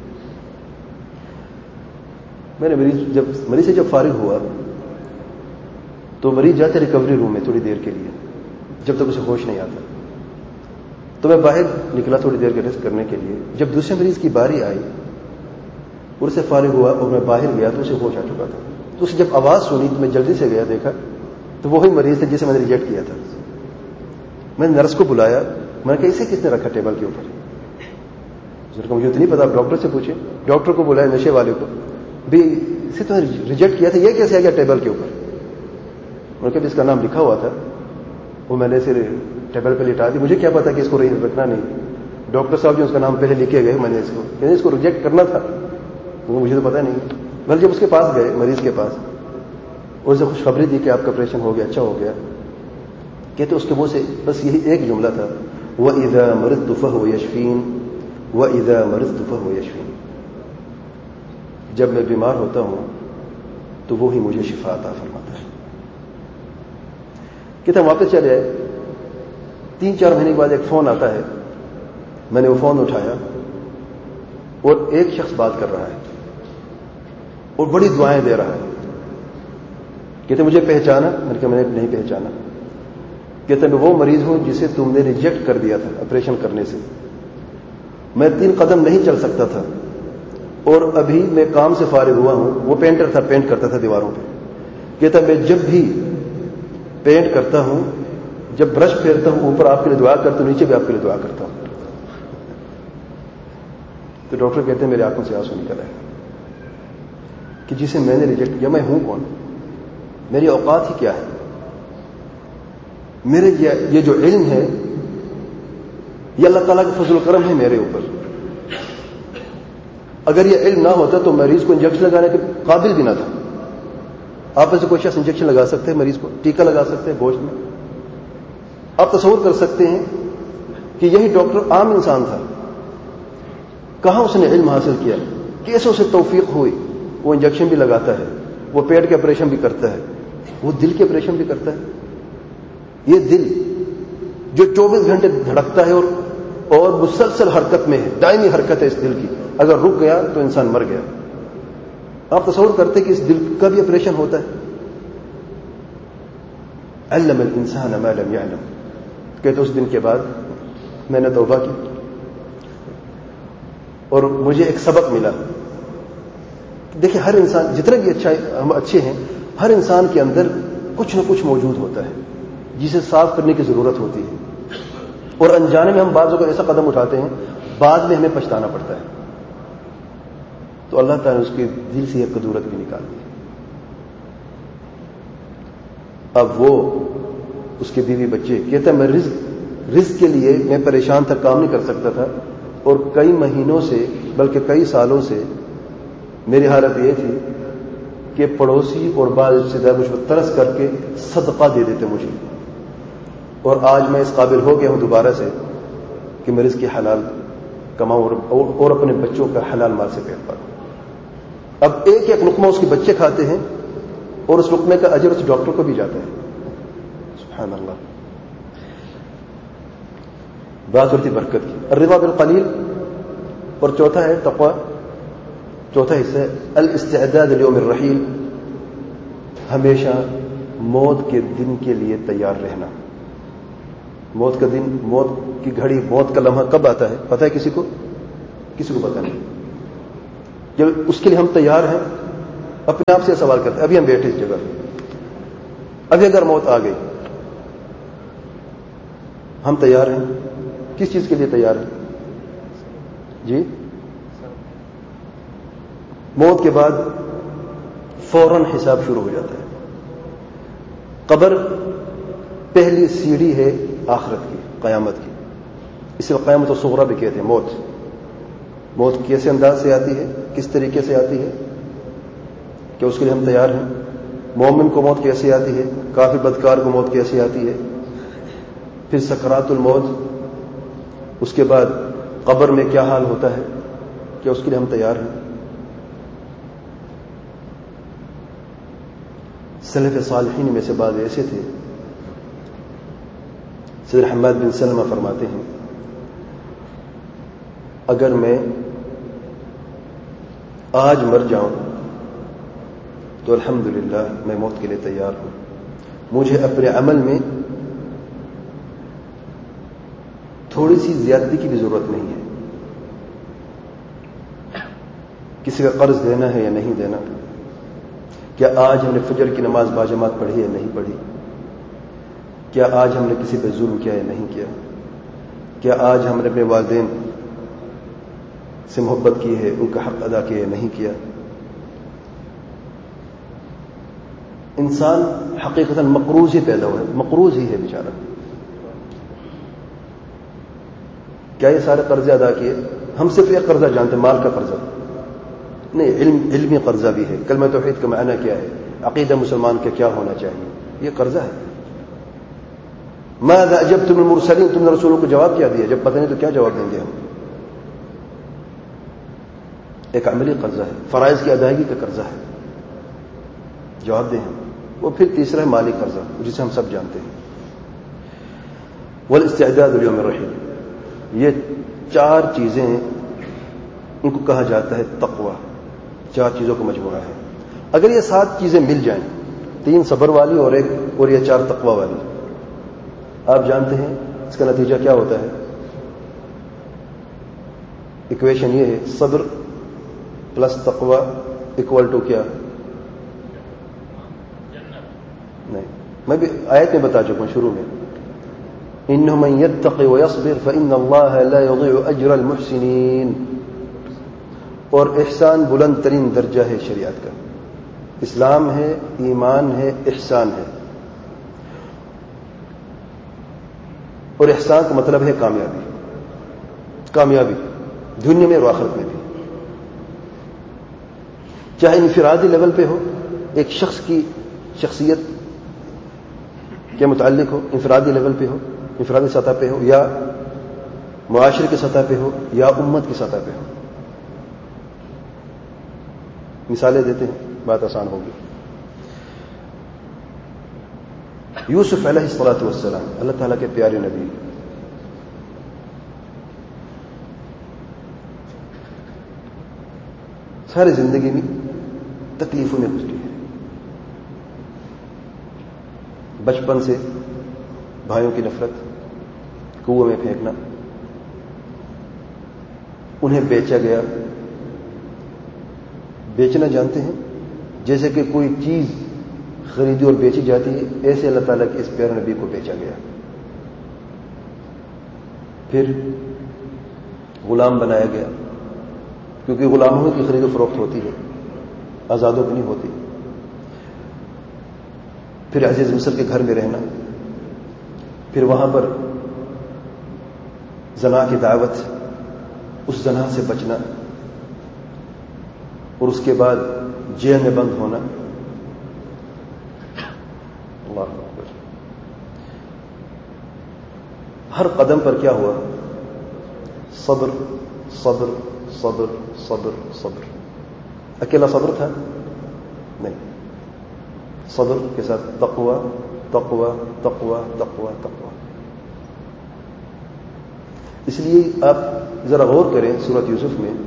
میں نے مریض جب مریض سے جب فارغ ہوا تو مریض جاتے ریکوری روم میں تھوڑی دیر کے لیے, جب تک اسے ہوش نہیں آتا. تو میں باہر نکلا تھوڑی دیر کے ریسٹ کرنے کے لیے. جب دوسرے مریض کی باری آئی اور سے فارغ ہوا اور میں باہر گیا تو اسے ہوش آ چکا تھا. تو اسے جب آواز سنی تو میں جلدی سے گیا, دیکھا تو وہی مریض تھا جسے میں نے ریجیکٹ کیا تھا. میں نے نرس کو بلایا, میں نے کہا اسے کس نے رکھا ٹیبل کے اوپر؟ مجھے تو نہیں پتا, آپ ڈاکٹر سے پوچھیں. ڈاکٹر کو بلایا, نشے والے کو, بھی اسے تو ریجیکٹ کیا تھا, یہ کیسے آ گیا ٹیبل کے اوپر؟ انہوں نے کہا اس کا نام لکھا ہوا تھا, وہ میں نے اسے ٹیبل پہ لٹا دی. مجھے کیا پتا کہ اس کو رکھنا نہیں. ڈاکٹر صاحب جو اس کا نام پہلے لکھے گئے, میں نے اس کو کہ اس کو ریجیکٹ کرنا تھا, وہ مجھے تو پتا نہیں. بلکہ جب اس کے پاس گئے, مریض کے پاس, اور اسے خوشخبری دی کہ آپ کا آپریشن ہو گیا, اچھا ہو گیا. کہتے اس کے منہ سے بس یہی ایک جملہ تھا, وَإِذَا مَرِضْتُ فَهُوَ يَشْفِينِ وَإِذَا مَرِضْتُ فَهُوَ يَشْفِينِ. جب میں بیمار ہوتا ہوں تو وہی مجھے شفا عطا فرماتا ہے. کہتے ہیں واپس چلے آئے. تین چار مہینے کے بعد ایک فون آتا ہے. میں نے وہ فون اٹھایا اور ایک شخص بات کر رہا ہے اور بڑی دعائیں دے رہا ہے. کہتے مجھے پہچانا؟ میں نے کہا میں نے نہیں پہچانا. کہتے میں وہ مریض ہوں جسے تم نے ریجیکٹ کر دیا تھا آپریشن کرنے سے. میں تین قدم نہیں چل سکتا تھا اور ابھی میں کام سے فارغ ہوا ہوں. وہ پینٹر تھا, پینٹ کرتا تھا دیواروں پہ. کہتا میں جب بھی پینٹ کرتا ہوں, جب برش پھیرتا ہوں, اوپر آپ کے لیے دعا کرتا ہوں, نیچے بھی آپ کے لیے دعا کرتا ہوں. تو ڈاکٹر کہتے ہیں میرے آنکھوں سے آنسو نکل آئے کہ جسے میں نے ریجیکٹ کیا, میں ہوں کون؟ میری اوقات ہی کیا ہے؟ میرے یہ جو علم ہے یہ اللہ تعالیٰ کا فضل و کرم ہے میرے اوپر. اگر یہ علم نہ ہوتا تو مریض کو انجیکشن لگانے کے قابل بھی نہ تھا. آپ میں سے کوئی شخص انجیکشن لگا سکتے ہیں مریض کو, ٹیکا لگا سکتے ہیں گوشت میں. آپ تصور کر سکتے ہیں کہ یہی ڈاکٹر عام انسان تھا, کہاں اس نے علم حاصل کیا, کیسے اسے توفیق ہوئی. وہ انجیکشن بھی لگاتا ہے, وہ پیٹ کے آپریشن بھی کرتا ہے, وہ دل کے آپریشن بھی کرتا ہے. یہ دل جو چوبیس گھنٹے دھڑکتا ہے اور اور مسلسل حرکت میں ہے, دائمی حرکت ہے اس دل کی, اگر رک گیا تو انسان مر گیا. آپ تصور کرتے کہ اس دل کا بھی آپریشن ہوتا ہے. علم الانسان ما لم يعلم. کہتے اس دن کے بعد میں نے توبہ کی اور مجھے ایک سبق ملا. دیکھیں ہر انسان جتنے بھی اچھا ہم اچھے ہیں, ہر انسان کے اندر کچھ نہ کچھ موجود ہوتا ہے جسے صاف کرنے کی ضرورت ہوتی ہے, اور انجانے میں ہم بعضوں کو ایسا قدم اٹھاتے ہیں بعد میں ہمیں پچھتانا پڑتا ہے. تو اللہ تعالیٰ نے اس کے دل سے یہ قدورت بھی نکال دی. اب وہ اس کے بیوی بچے, کہتا ہے میں رزق رزق کے لیے میں پریشان تھا, کام نہیں کر سکتا تھا, اور کئی مہینوں سے بلکہ کئی سالوں سے میری حالت یہ تھی کہ پڑوسی اور بعض رشتے دار مجھ پر ترس کر کے صدقہ دے دیتے مجھے. اور آج میں اس قابل ہو گیا ہوں دوبارہ سے کہ میں رزق حلال کماؤں اور اپنے بچوں کا حلال مال سے پیٹ پالوں. اب ایک ایک لقمہ اس کے بچے کھاتے ہیں اور اس لقمے کا اجر اس ڈاکٹر کو بھی جاتا ہے. سبحان اللہ. بات ہوتی برکت کی. الرضا بالقلیل. اور چوتھا ہے تقوی. چوتھا حصہ ہے الاستعداد لیوم الرحیل. ہمیشہ موت کے دن کے لیے تیار رہنا. موت کا دن, موت کی گھڑی, موت کا لمحہ کب آتا ہے پتہ ہے کسی کو؟ کسی کو پتہ نہیں. جب اس کے لیے ہم تیار ہیں، اپنے آپ سے سوال کرتے ہیں ابھی ہم بیٹھے اس جگہ، ابھی اگر موت آ گئی، ہم تیار ہیں؟ کس چیز کے لیے تیار ہیں؟ جی، موت کے بعد فوراً حساب شروع ہو جاتا ہے. قبر پہلی سیڑھی ہے آخرت کی، قیامت کی. اسے قیامت الصغریٰ بھی کہتے ہیں. موت موت کیسے انداز سے آتی ہے، کس طریقے سے آتی ہے، کہ اس کے لیے ہم تیار ہیں؟ مومن کو موت کیسے آتی ہے، کافر بدکار کو موت کیسے آتی ہے، پھر سکرات الموت، اس کے بعد قبر میں کیا حال ہوتا ہے، کیا اس کے لیے ہم تیار ہیں؟ سلف صالحین میں سے بعض ایسے تھے، سیدنا حماد بن سلمہ فرماتے ہیں اگر میں آج مر جاؤں تو الحمدللہ میں موت کے لیے تیار ہوں. مجھے اپنے عمل میں تھوڑی سی زیادتی کی بھی ضرورت نہیں ہے. کسی کا قرض دینا ہے یا نہیں دینا، کیا آج ہم نے فجر کی نماز باجماعت پڑھی یا نہیں پڑھی، کیا آج ہم نے کسی پہ ظلم کیا یا نہیں کیا، کیا آج ہم نے اپنے والدین سے محبت کی ہے، ان کا حق ادا کیا یا نہیں کیا. انسان حقیقتاً مقروض ہی پیدا ہوا ہے، مقروض ہی ہے بیچارہ. کیا یہ سارے قرضے ادا کیے؟ ہم صرف ایک قرضہ جانتے ہیں، مال کا قرضہ نہیں، علم علمی قرضہ بھی ہے. کلمہ توحید کا معنی کیا ہے، عقیدہ مسلمان کا کیا ہونا چاہیے، یہ قرضہ ہے. ماذا اجبتم المرسلین، تم نے رسولوں کو جواب کیا دیا؟ جب پتہ نہیں تو کیا جواب دیں گے ہم؟ ایک عملی قرضہ ہے، فرائض کی ادائیگی کا قرضہ ہے، جواب دیں ہم. وہ پھر تیسرا ہے مالی قرضہ، جسے ہم سب جانتے ہیں. والاستعداد لیوم الرحیل، یہ چار چیزیں ان کو کہا جاتا ہے تقوی. چار چیزوں کا مجموعہ ہے. اگر یہ سات چیزیں مل جائیں، تین صبر والی اور ایک اور یہ چار تقوی والی، آپ جانتے ہیں اس کا نتیجہ کیا ہوتا ہے؟ ایکویشن یہ ہے، صبر پلس تقوی اکول ٹو کیا؟ نہیں، میں بھی آیت میں بتا چکا ہوں شروع میں، انہ من یتق ویصبر فان اللہ لا یضیع اجر المحسنین. اور احسان بلند ترین درجہ ہے شریعت کا. اسلام ہے، ایمان ہے، احسان ہے. اور احسان کا مطلب ہے کامیابی، کامیابی دنیا میں اور آخرت میں بھی. چاہے انفرادی لیول پہ ہو، ایک شخص کی شخصیت کے متعلق ہو، انفرادی لیول پہ ہو، انفرادی سطح پہ ہو، یا معاشرے کی سطح پہ ہو، یا امت کی سطح پہ ہو. مثالیں دیتے ہیں، بات آسان ہوگی. یوسف علیہ الصلوۃ والسلام، اللہ تعالیٰ کے پیارے نبی، ساری زندگی میں تکلیفوں میں گزری ہے. بچپن سے بھائیوں کی نفرت، کنویں میں پھینکنا، انہیں بیچا گیا. بیچنا جانتے ہیں؟ جیسے کہ کوئی چیز خریدی اور بیچی جاتی ہے، ایسے اللہ تعالیٰ کے اس پیارے نبی کو بیچا گیا. پھر غلام بنایا گیا، کیونکہ غلاموں کی خرید و فروخت ہوتی ہے، آزادوں کی نہیں ہوتی. پھر عزیز مصر کے گھر میں رہنا، پھر وہاں پر زنا کی دعوت، اس زنا سے بچنا، اور اس کے بعد جیل میں بند ہونا. اللہ اکبر. ہر قدم پر کیا ہوا؟ صبر صبر صبر صبر صبر. اکیلا صبر تھا؟ نہیں، صبر کے ساتھ تقوی تقوی تقوی تقوی تقوی. اس لیے آپ ذرا غور کریں سورۃ یوسف میں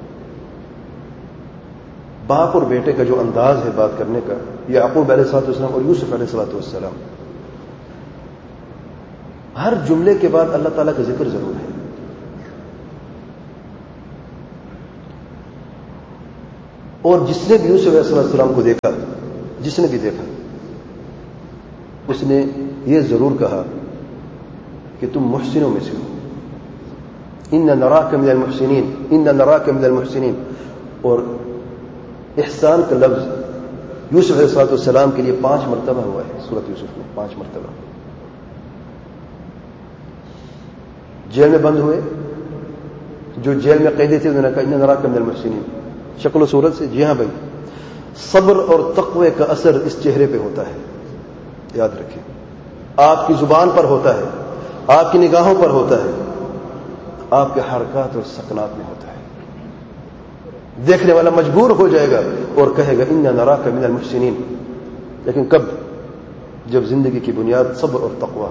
باپ اور بیٹے کا جو انداز ہے بات کرنے کا، یعقوب علیہ الصلوۃ والسلام اور یوسف علیہ الصلوۃ والسلام، ہر جملے کے بعد اللہ تعالیٰ کا ذکر ضرور ہے. اور جس نے بھی یوسف علیہ السلام کو دیکھا، جس نے بھی دیکھا، اس نے یہ ضرور کہا کہ تم محسنوں میں سے ہو، ان نراک من المحسنین، ان نراک من المحسنین. اور احسان کا لفظ یوسف علیہ السلام کے لیے پانچ مرتبہ ہوا ہے سورۃ یوسف میں، پانچ مرتبہ. جیل میں بند ہوئے، جو جیل میں قیدی تھے انہوں نے کہا ان نراک من المحسنین. شکل و صورت سے جی ہاں بھائی، صبر اور تقوی کا اثر اس چہرے پہ ہوتا ہے، یاد رکھیں. آپ کی زبان پر ہوتا ہے، آپ کی نگاہوں پر ہوتا ہے، آپ کے حرکات اور سکنات میں ہوتا ہے. دیکھنے والا مجبور ہو جائے گا اور کہے گا ان نراک من المحسنین. لیکن کب؟ جب زندگی کی بنیاد صبر اور تقوی.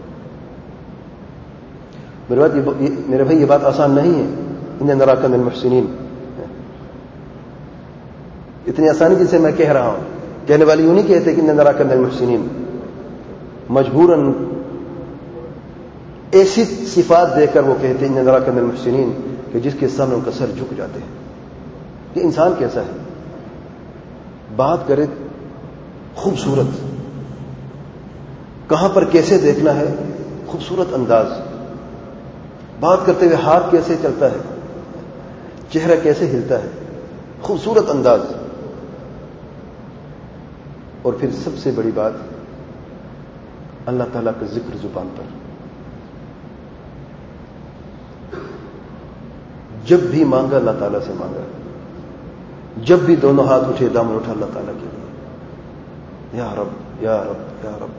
میرے بات یہ میرے بھائی یہ بات آسان نہیں ہے. ان نراک من المحسنین اتنی آسانی جسے میں کہہ رہا ہوں، کہنے والی یوں نہیں کہتے کہ ان نراک من المحسنین. مجبوراً ایسی صفات دے کر وہ کہتے ہیں ان نراک من المحسنین کہ جس کے سامنے ان کا سر جھک جاتے ہیں. یہ انسان کیسا ہے؟ بات کرے خوبصورت، کہاں پر کیسے دیکھنا ہے، خوبصورت انداز. بات کرتے ہوئے ہاتھ کیسے چلتا ہے، چہرہ کیسے ہلتا ہے، خوبصورت انداز. اور پھر سب سے بڑی بات، اللہ تعالیٰ کا ذکر زبان پر. جب بھی مانگا اللہ تعالیٰ سے مانگا، جب بھی دونوں ہاتھ اٹھے دامن اٹھا اللہ تعالیٰ کے لیے، یا رب یا رب یا رب.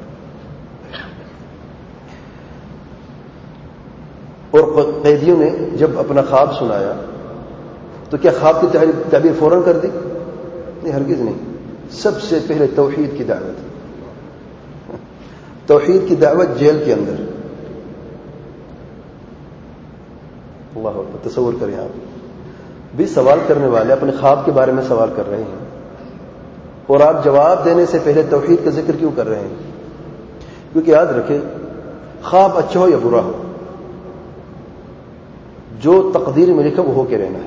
اور قیدیوں نے جب اپنا خواب سنایا تو کیا خواب کی تعبیر فوراً کر دی؟ نہیں، ہرگز نہیں. سب سے پہلے توحید کی دعوت، توحید کی دعوت جیل کے اندر. اللہ اکبر. تصور کریں آپ بھی سوال کرنے والے اپنے خواب کے بارے میں سوال کر رہے ہیں اور آپ جواب دینے سے پہلے توحید کا ذکر کیوں کر رہے ہیں؟ کیونکہ یاد رکھیں، خواب اچھا ہو یا برا ہو، جو تقدیر میں لکھا وہ ہو کے رہنا ہے.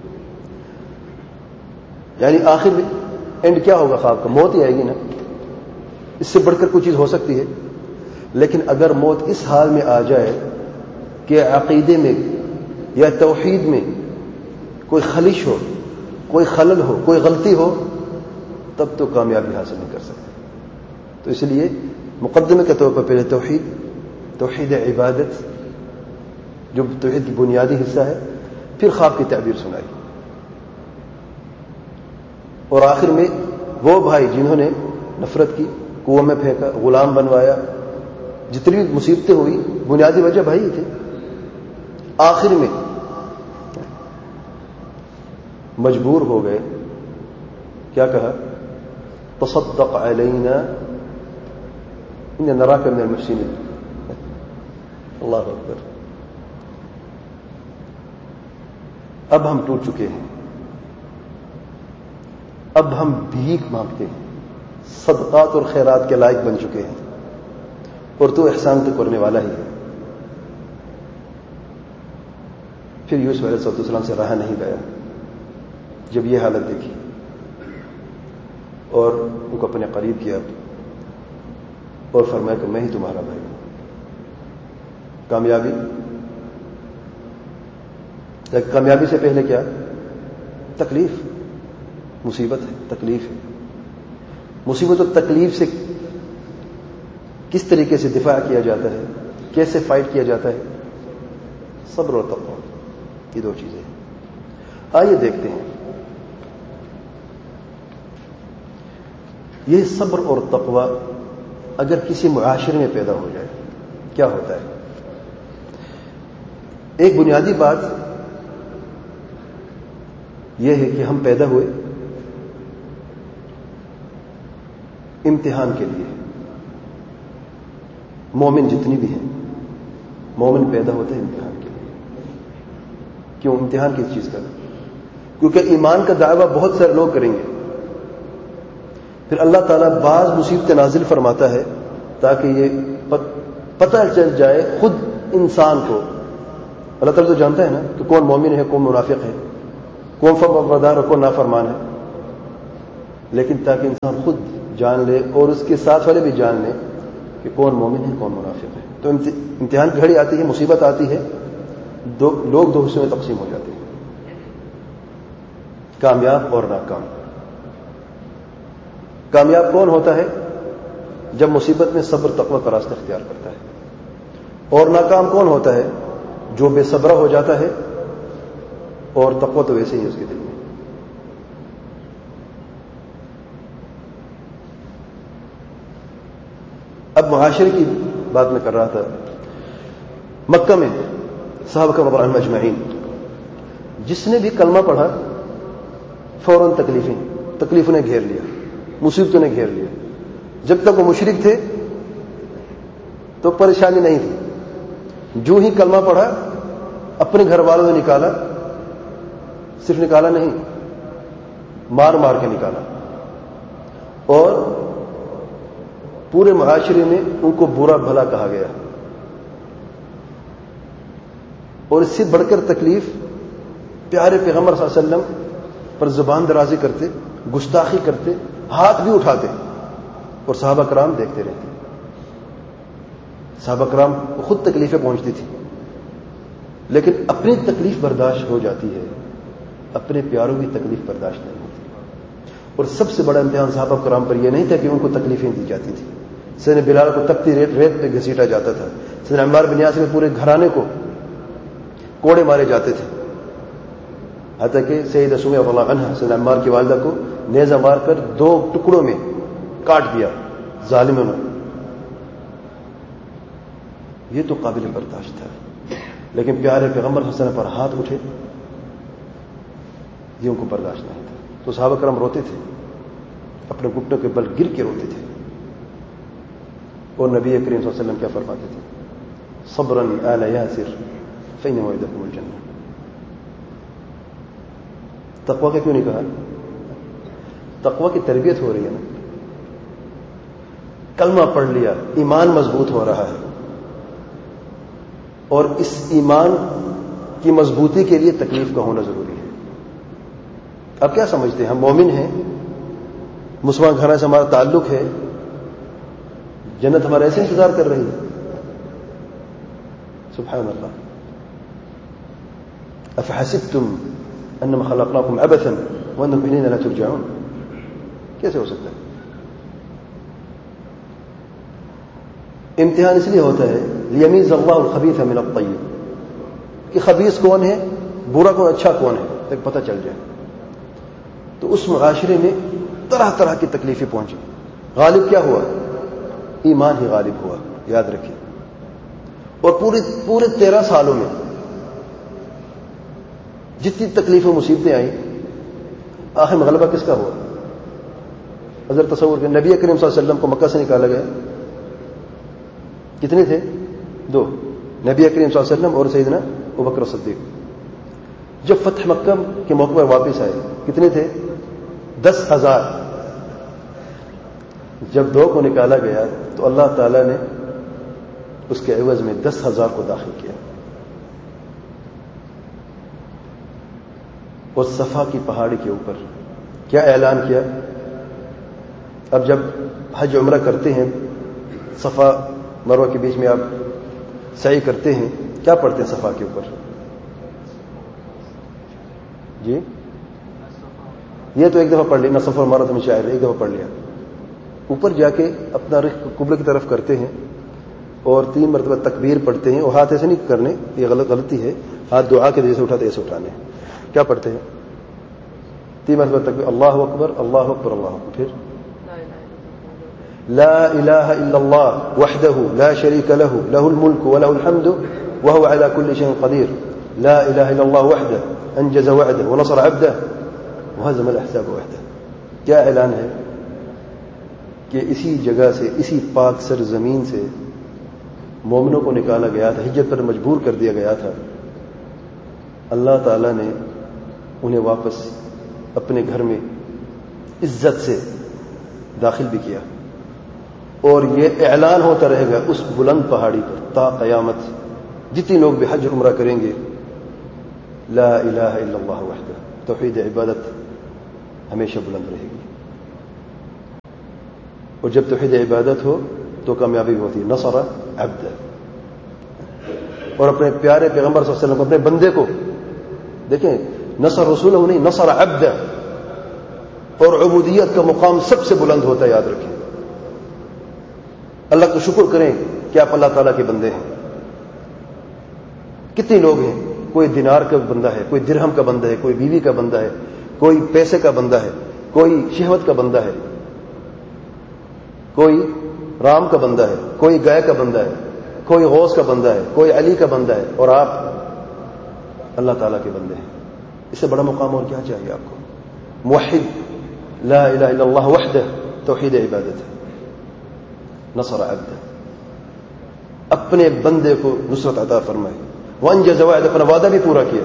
یعنی آخر اینڈ کیا ہوگا خواب کا؟ موت ہی آئے گی نا. اس سے بڑھ کر کوئی چیز ہو سکتی ہے؟ لیکن اگر موت اس حال میں آ جائے کہ عقیدے میں یا توحید میں کوئی خلش ہو، کوئی خلل ہو، کوئی غلطی ہو، تب تو کامیابی حاصل نہیں کر سکتے. تو اس لیے مقدمے کے طور پر پہلے توحید، توحید عبادت جو توحید کی بنیادی حصہ ہے، پھر خواب کی تعبیر سنائی. اور آخر میں وہ بھائی جنہوں نے نفرت کی، کنویں میں پھینکا، غلام بنوایا، جتنی بھی مصیبتیں ہوئی، بنیادی وجہ بھائی تھے. آخر میں مجبور ہو گئے، کیا کہا؟ تصدق علینا ان نراک من المحسنین. اللہ اکبر. اب ہم ٹوٹ چکے ہیں، اب ہم بھیک مانگتے ہیں، صدقات اور خیرات کے لائق بن چکے ہیں، اور تو احسان تو کرنے والا ہی ہے. پھر یوسف علیہ السلام سے رہا نہیں گیا. جب یہ حالت دیکھی اور ان کو اپنے قریب کیا اور فرمایا کہ میں ہی تمہارا بھائی ہوں. کامیابی، لیکن کامیابی سے پہلے کیا؟ تکلیف، مصیبت ہے، تکلیف ہے. مصیبت اور تکلیف سے کس طریقے سے دفاع کیا جاتا ہے، کیسے فائٹ کیا جاتا ہے؟ صبر اور تقوی، یہ دو چیزیں. آئیے دیکھتے ہیں یہ صبر اور تقوی اگر کسی معاشرے میں پیدا ہو جائے کیا ہوتا ہے. ایک بنیادی بات یہ ہے کہ ہم پیدا ہوئے امتحان کے لیے. مومن جتنی بھی ہیں، مومن پیدا ہوتے ہیں امتحان کے لیے. کیوں امتحان کس چیز کا؟ کیونکہ ایمان کا دعویٰ بہت سارے لوگ کریں گے، پھر اللہ تعالیٰ بعض مصیبتیں نازل فرماتا ہے تاکہ یہ پتہ چل جائے خود انسان کو. اللہ تعالیٰ تو جانتا ہے نا کہ کون مومن ہے، کون منافق ہے، کون فرمانبردار اور کون نافرمان ہے. لیکن تاکہ انسان خود جان لے اور اس کے ساتھ والے بھی جان لیں کہ کون مومن ہے کون منافق ہے. تو امتحان کی گھڑی آتی ہے, مصیبت آتی ہے, دو لوگ دو حصوں میں تقسیم ہو جاتے ہیں, کامیاب اور ناکام. کامیاب کون ہوتا ہے؟ جب مصیبت میں صبر تقوی کا راستہ اختیار کرتا ہے. اور ناکام کون ہوتا ہے؟ جو بے صبرہ ہو جاتا ہے اور تقوی تو ویسے ہی اس کے دل میں. اب معاشرے کی بات میں کر رہا تھا. مکہ میں صحابہ کرام رضی اللہ عنہم اجمعین جس نے بھی کلمہ پڑھا فوراً تکلیفیں تکلیفوں نے گھیر لیا, مصیبتوں نے گھیر لیا. جب تک وہ مشرک تھے تو پریشانی نہیں تھی, جو ہی کلمہ پڑھا اپنے گھر والوں نے نکالا, صرف نکالا نہیں مار مار کے نکالا, اور پورے معاشرے میں ان کو برا بھلا کہا گیا. اور اس سے بڑھ کر تکلیف پیارے پیغمبر صلی اللہ علیہ وسلم پر زبان درازی کرتے, گستاخی کرتے, ہاتھ بھی اٹھاتے, اور صحابہ کرام دیکھتے رہتے. صحابہ کرام کو خود تکلیفیں پہنچتی تھی لیکن اپنی تکلیف برداشت ہو جاتی ہے, اپنے پیاروں کی تکلیف برداشت نہیں ہوتی. اور سب سے بڑا امتحان صحابہ کرام پر یہ نہیں تھا کہ ان کو تکلیفیں دی جاتی تھی. سیدنا بلال کو تپتی ریت ریت پہ گھسیٹا جاتا تھا. سیدنا عمار بن یاسر کے پورے گھرانے کو کوڑے مارے جاتے تھے, حتیٰ کہ سیدہ سمیہ رضی اللہ عنہا سیدنا عمار کی والدہ کو نیزہ مار کر دو ٹکڑوں میں کاٹ دیا ظالموں نے. یہ تو قابل برداشت تھا, لیکن پیارے پیغمبر صلی اللہ علیہ وسلم پر ہاتھ اٹھے یہ ان کو برداشت نہیں تھا. تو صحابہ کرام روتے تھے, اپنے گھٹنوں کے بل گر کے روتے تھے. اور نبی کریم صلی اللہ علیہ وسلم کیا فرماتے تھے؟ صبرا آل یاسر فإن موعدکم الجنہ. تقوی کا کیوں نہیں کہا؟ تقوی کی تربیت ہو رہی ہے نا, کلمہ پڑھ لیا, ایمان مضبوط ہو رہا ہے, اور اس ایمان کی مضبوطی کے لیے تکلیف کا ہونا ضروری ہے. اب کیا سمجھتے ہیں ہم مومن ہیں, مسلمان گھرانے سے ہمارا تعلق ہے, جنت ہمارا ایسے انتظار کر رہی ہے؟ سبحان اللہ. افحسبتم انما خلقناکم عبثا وانکم الینا لا ترجعون. کیسے ہو سکتا ہے؟ امتحان اس لیے ہوتا ہے لیمیز اللہ الخبیث من الطیب, کہ خبیث کون ہے, برا کون, اچھا کون ہے, تک پتہ چل جائے. تو اس معاشرے میں طرح طرح کی تکلیفیں پہنچی. غالب کیا ہوا؟ ایمان ہی غالب ہوا, یاد رکھیے. اور پورے پورے تیرہ سالوں میں جتنی تکلیفیں مصیبتیں آئیں, آخر میں غلبہ کس کا ہوا؟ حضرت تصور کہ نبی کریم صلی اللہ علیہ وسلم کو مکہ سے نکالا گیا, کتنے تھے؟ دو, نبی کریم صلی اللہ علیہ وسلم اور سیدنا ابوبکر صدیق. جب فتح مکہ کے موقع پر واپس آئے کتنے تھے؟ دس ہزار. جب دو کو نکالا گیا تو اللہ تعالی نے اس کے عوض میں دس ہزار کو داخل کیا. اور صفا کی پہاڑی کے اوپر کیا اعلان کیا؟ اب جب حج عمرہ کرتے ہیں, صفا مروہ کے بیچ میں آپ سعی کرتے ہیں, کیا پڑھتے ہیں صفا کے اوپر؟ جی یہ تو ایک دفعہ پڑھ لیا, نہ صفا مارا تو میں شاعر ایک دفعہ پڑھ لیا. اوپر جا کے اپنا رخ قبلہ کی طرف کرتے ہیں اور تین مرتبہ تکبیر پڑھتے ہیں. اور ہاتھ ایسے نہیں کرنے, یہ غلط غلطی ہے, ہاتھ دعا کے جیسے اٹھاتے ایسے اٹھانے. کیا پڑھتے ہیں؟ تین مرتبہ تکبیر, اللہ اکبر اللہ اکبر اللہ اکبر. پھر لا الہ الا اللہ وحدہ لا شریک لہ لہ الملک ولہ الحمد وہو علی کل شیء قدیر. لا الہ الا اللہ وحدہ انجز وعدہ ونصر عبدہ وہزم الاحزاب وحدہ. کیا اعلان ہے کہ اسی جگہ سے, اسی پاک سر زمین سے مومنوں کو نکالا گیا تھا, ہجرت پر مجبور کر دیا گیا تھا. اللہ تعالیٰ نے انہیں واپس اپنے گھر میں عزت سے داخل بھی کیا. اور یہ اعلان ہوتا رہے گا اس بلند پہاڑی پر تا قیامت. جتنے لوگ بھی حج عمرہ کریں گے, لا الہ الا اللہ وحدہ, توحید عبادت ہمیشہ بلند رہے گی. اور جب توحید عبادت ہو تو کامیابی بھی ہوتی ہے. نصر عبد. اور اپنے پیارے پیغمبر صلی اللہ علیہ وسلم اپنے بندے کو دیکھیں, نصر رسول نہیں, نصر عبد. اور عبودیت کا مقام سب سے بلند ہوتا ہے, یاد رکھیں. اللہ کا شکر کریں کہ آپ اللہ تعالیٰ کے بندے ہیں. کتنے لوگ ہیں, کوئی دینار کا بندہ ہے, کوئی درہم کا بندہ ہے, کوئی بیوی کا بندہ ہے, کوئی پیسے کا بندہ ہے, کوئی شہوت کا بندہ ہے, کوئی رام کا بندہ ہے, کوئی گائے کا بندہ ہے, کوئی غوث کا بندہ ہے, کوئی علی کا بندہ ہے, اور آپ اللہ تعالیٰ کے بندے ہیں. اس سے بڑا مقام اور کیا چاہیے آپ کو؟ موحد, لا الہ الا اللہ وحدہ, توحید عبادت ہے. نصر عبدہ, اپنے بندے کو نصرت عطا فرمائے. وانجز وعدہ, اپنا وعدہ بھی پورا کیا.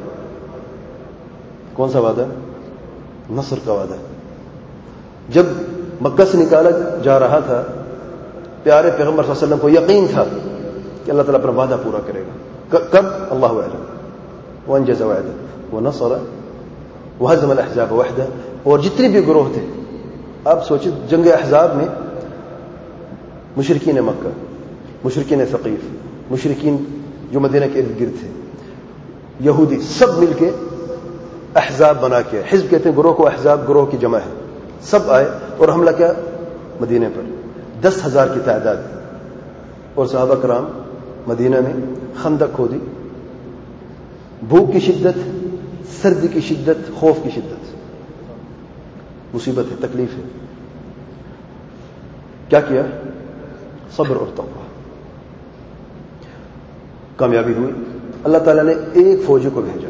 کون سا وعدہ؟ نصر کا وعدہ. جب مکہ سے نکالا جا رہا تھا, پیارے پیغمبر صلی اللہ علیہ وسلم کو یقین تھا کہ اللہ تعالیٰ اپنا وعدہ پورا کرے گا. کب؟ اللہ اعلم. وانجز وعدہ ونصر وہزم الاحزاب وحدہ. اور جتنے بھی گروہ تھے, آپ سوچیں جنگ احزاب میں مشرکین مکہ, مشرکین ثقیف, مشرکین جو مدینہ کے ارد گرد تھے, یہودی, سب مل کے احزاب بنا کے, حزب کہتے ہیں گروہ کو, احزاب گروہ کی جمع ہے, سب آئے اور حملہ کیا مدینہ پر. دس ہزار کی تعداد. اور صحابہ کرام مدینہ میں خندق کھودی. بھوک کی شدت, سردی کی شدت, خوف کی شدت, مصیبت ہے, تکلیف ہے. کیا کیا؟ صبر اور تقوی. کامیابی ہوئی. اللہ تعالیٰ نے ایک فوجی کو بھیجا,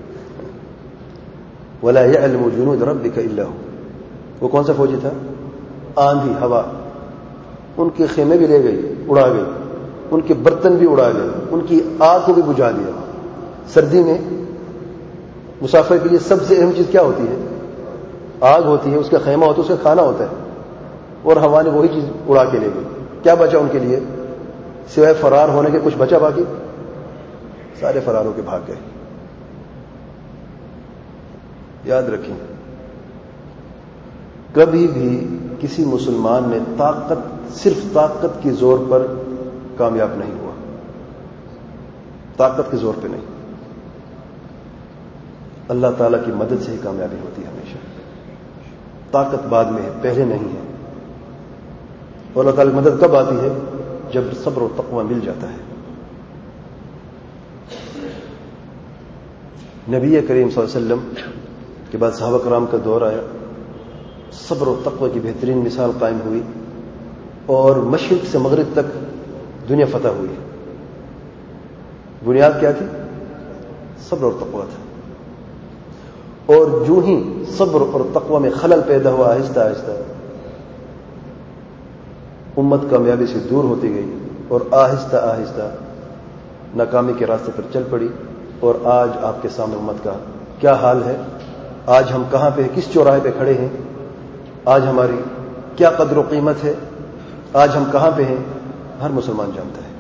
وَلَا يَعْلَمُ جُنُودَ رَبِّكَ إِلَّا هُوَ. وہ کون سا فوجی تھا؟ آندھی, ہوا. ان کے خیمے بھی لے گئی, اڑا گئی, ان کے برتن بھی اڑا گئے, ان کی آگ کو بھی بجھا دیا. سردی میں مسافر کے لیے سب سے اہم چیز کیا ہوتی ہے؟ آگ ہوتی ہے, اس کا خیمہ ہوتا ہے, اس کا کھانا ہوتا ہے. اور ہوا نے وہی چیز اڑا کے لے گئی. کیا بچا ان کے لیے سوائے فرار ہونے کے؟ کچھ بچا باقی؟ سارے فرار ہو کے بھاگ گئے. یاد رکھیں, کبھی بھی کسی مسلمان نے طاقت, صرف طاقت کے زور پر کامیاب نہیں ہوا. طاقت کے زور پہ نہیں, اللہ تعالیٰ کی مدد سے ہی کامیابی ہوتی ہے ہمیشہ. طاقت بعد میں ہے, پہلے نہیں ہے. اور اللہ تعالیٰ کی مدد کب آتی ہے؟ جب صبر و تقوی مل جاتا ہے. نبی کریم صلی اللہ علیہ وسلم کے بعد صحابہ کرام کا دور آیا, صبر و تقوی کی بہترین مثال قائم ہوئی, اور مشرق سے مغرب تک دنیا فتح ہوئی. بنیاد کیا تھی؟ صبر اور تقوی تھا. اور جو ہی صبر اور تقوی میں خلل پیدا ہوا, آہستہ آہستہ امت کامیابی سے دور ہوتی گئی, اور آہستہ آہستہ ناکامی کے راستے پر چل پڑی. اور آج آپ کے سامنے امت کا کیا حال ہے, آج ہم کہاں پہ, کس چوراہے پہ کھڑے ہیں, آج ہماری کیا قدر و قیمت ہے, آج ہم کہاں پہ ہیں, ہر مسلمان جانتا ہے.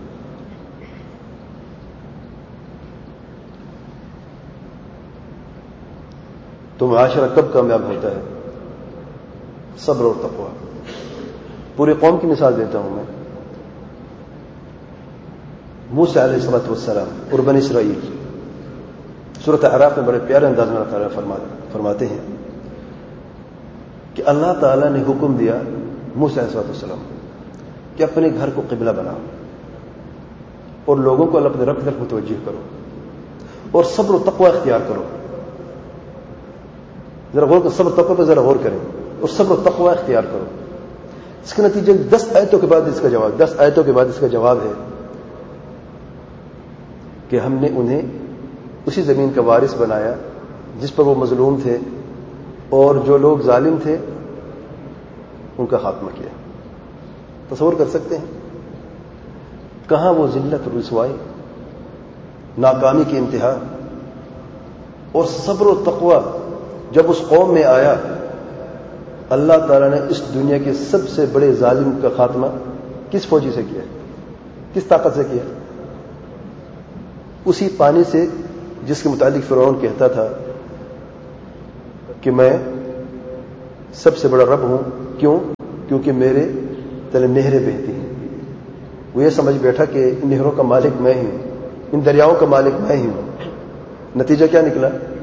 تو معاشرہ کب کامیاب ہوتا ہے؟ صبر اور تقوی. پوری قوم کی مثال دیتا ہوں میں. موسیٰ علیہ الصلوۃ والسلام اور بنی اسرائیل, سورۃ اعراف میں بڑے پیارے انداز میں اللہ تعالیٰ فرماتے ہیں کہ اللہ تعالیٰ نے حکم دیا موسیٰ علیہ الصلوۃ والسلام کہ اپنے گھر کو قبلہ بناؤ, اور لوگوں کو اللہ اپنے رب کی طرف متوجہ کرو, اور صبر و تقوی اختیار کرو. ذرا غور کرو, صبر تقوی پہ ذرا غور کریں, اور صبر و تقوی اختیار کرو. اس کے نتیجے دس آیتوں کے بعد اس کا جواب دس آیتوں کے بعد اس کا جواب ہے کہ ہم نے انہیں اسی زمین کا وارث بنایا جس پر وہ مظلوم تھے, اور جو لوگ ظالم تھے ان کا خاتمہ کیا. تصور کر سکتے ہیں کہاں وہ ذلت, رسوائی, ناکامی کی انتہا. اور صبر و تقوی جب اس قوم میں آیا, اللہ تعالیٰ نے اس دنیا کے سب سے بڑے ظالم کا خاتمہ کس فوجی سے کیا, کس طاقت سے کیا؟ اسی پانی سے جس کے متعلق فرعون کہتا تھا کہ میں سب سے بڑا رب ہوں. کیوں؟ کیونکہ میرے تلے نہریں بہتی ہیں. وہ یہ سمجھ بیٹھا کہ ان نہروں کا مالک میں ہی ہوں, ان دریاؤں کا مالک میں ہی ہوں. نتیجہ کیا نکلا؟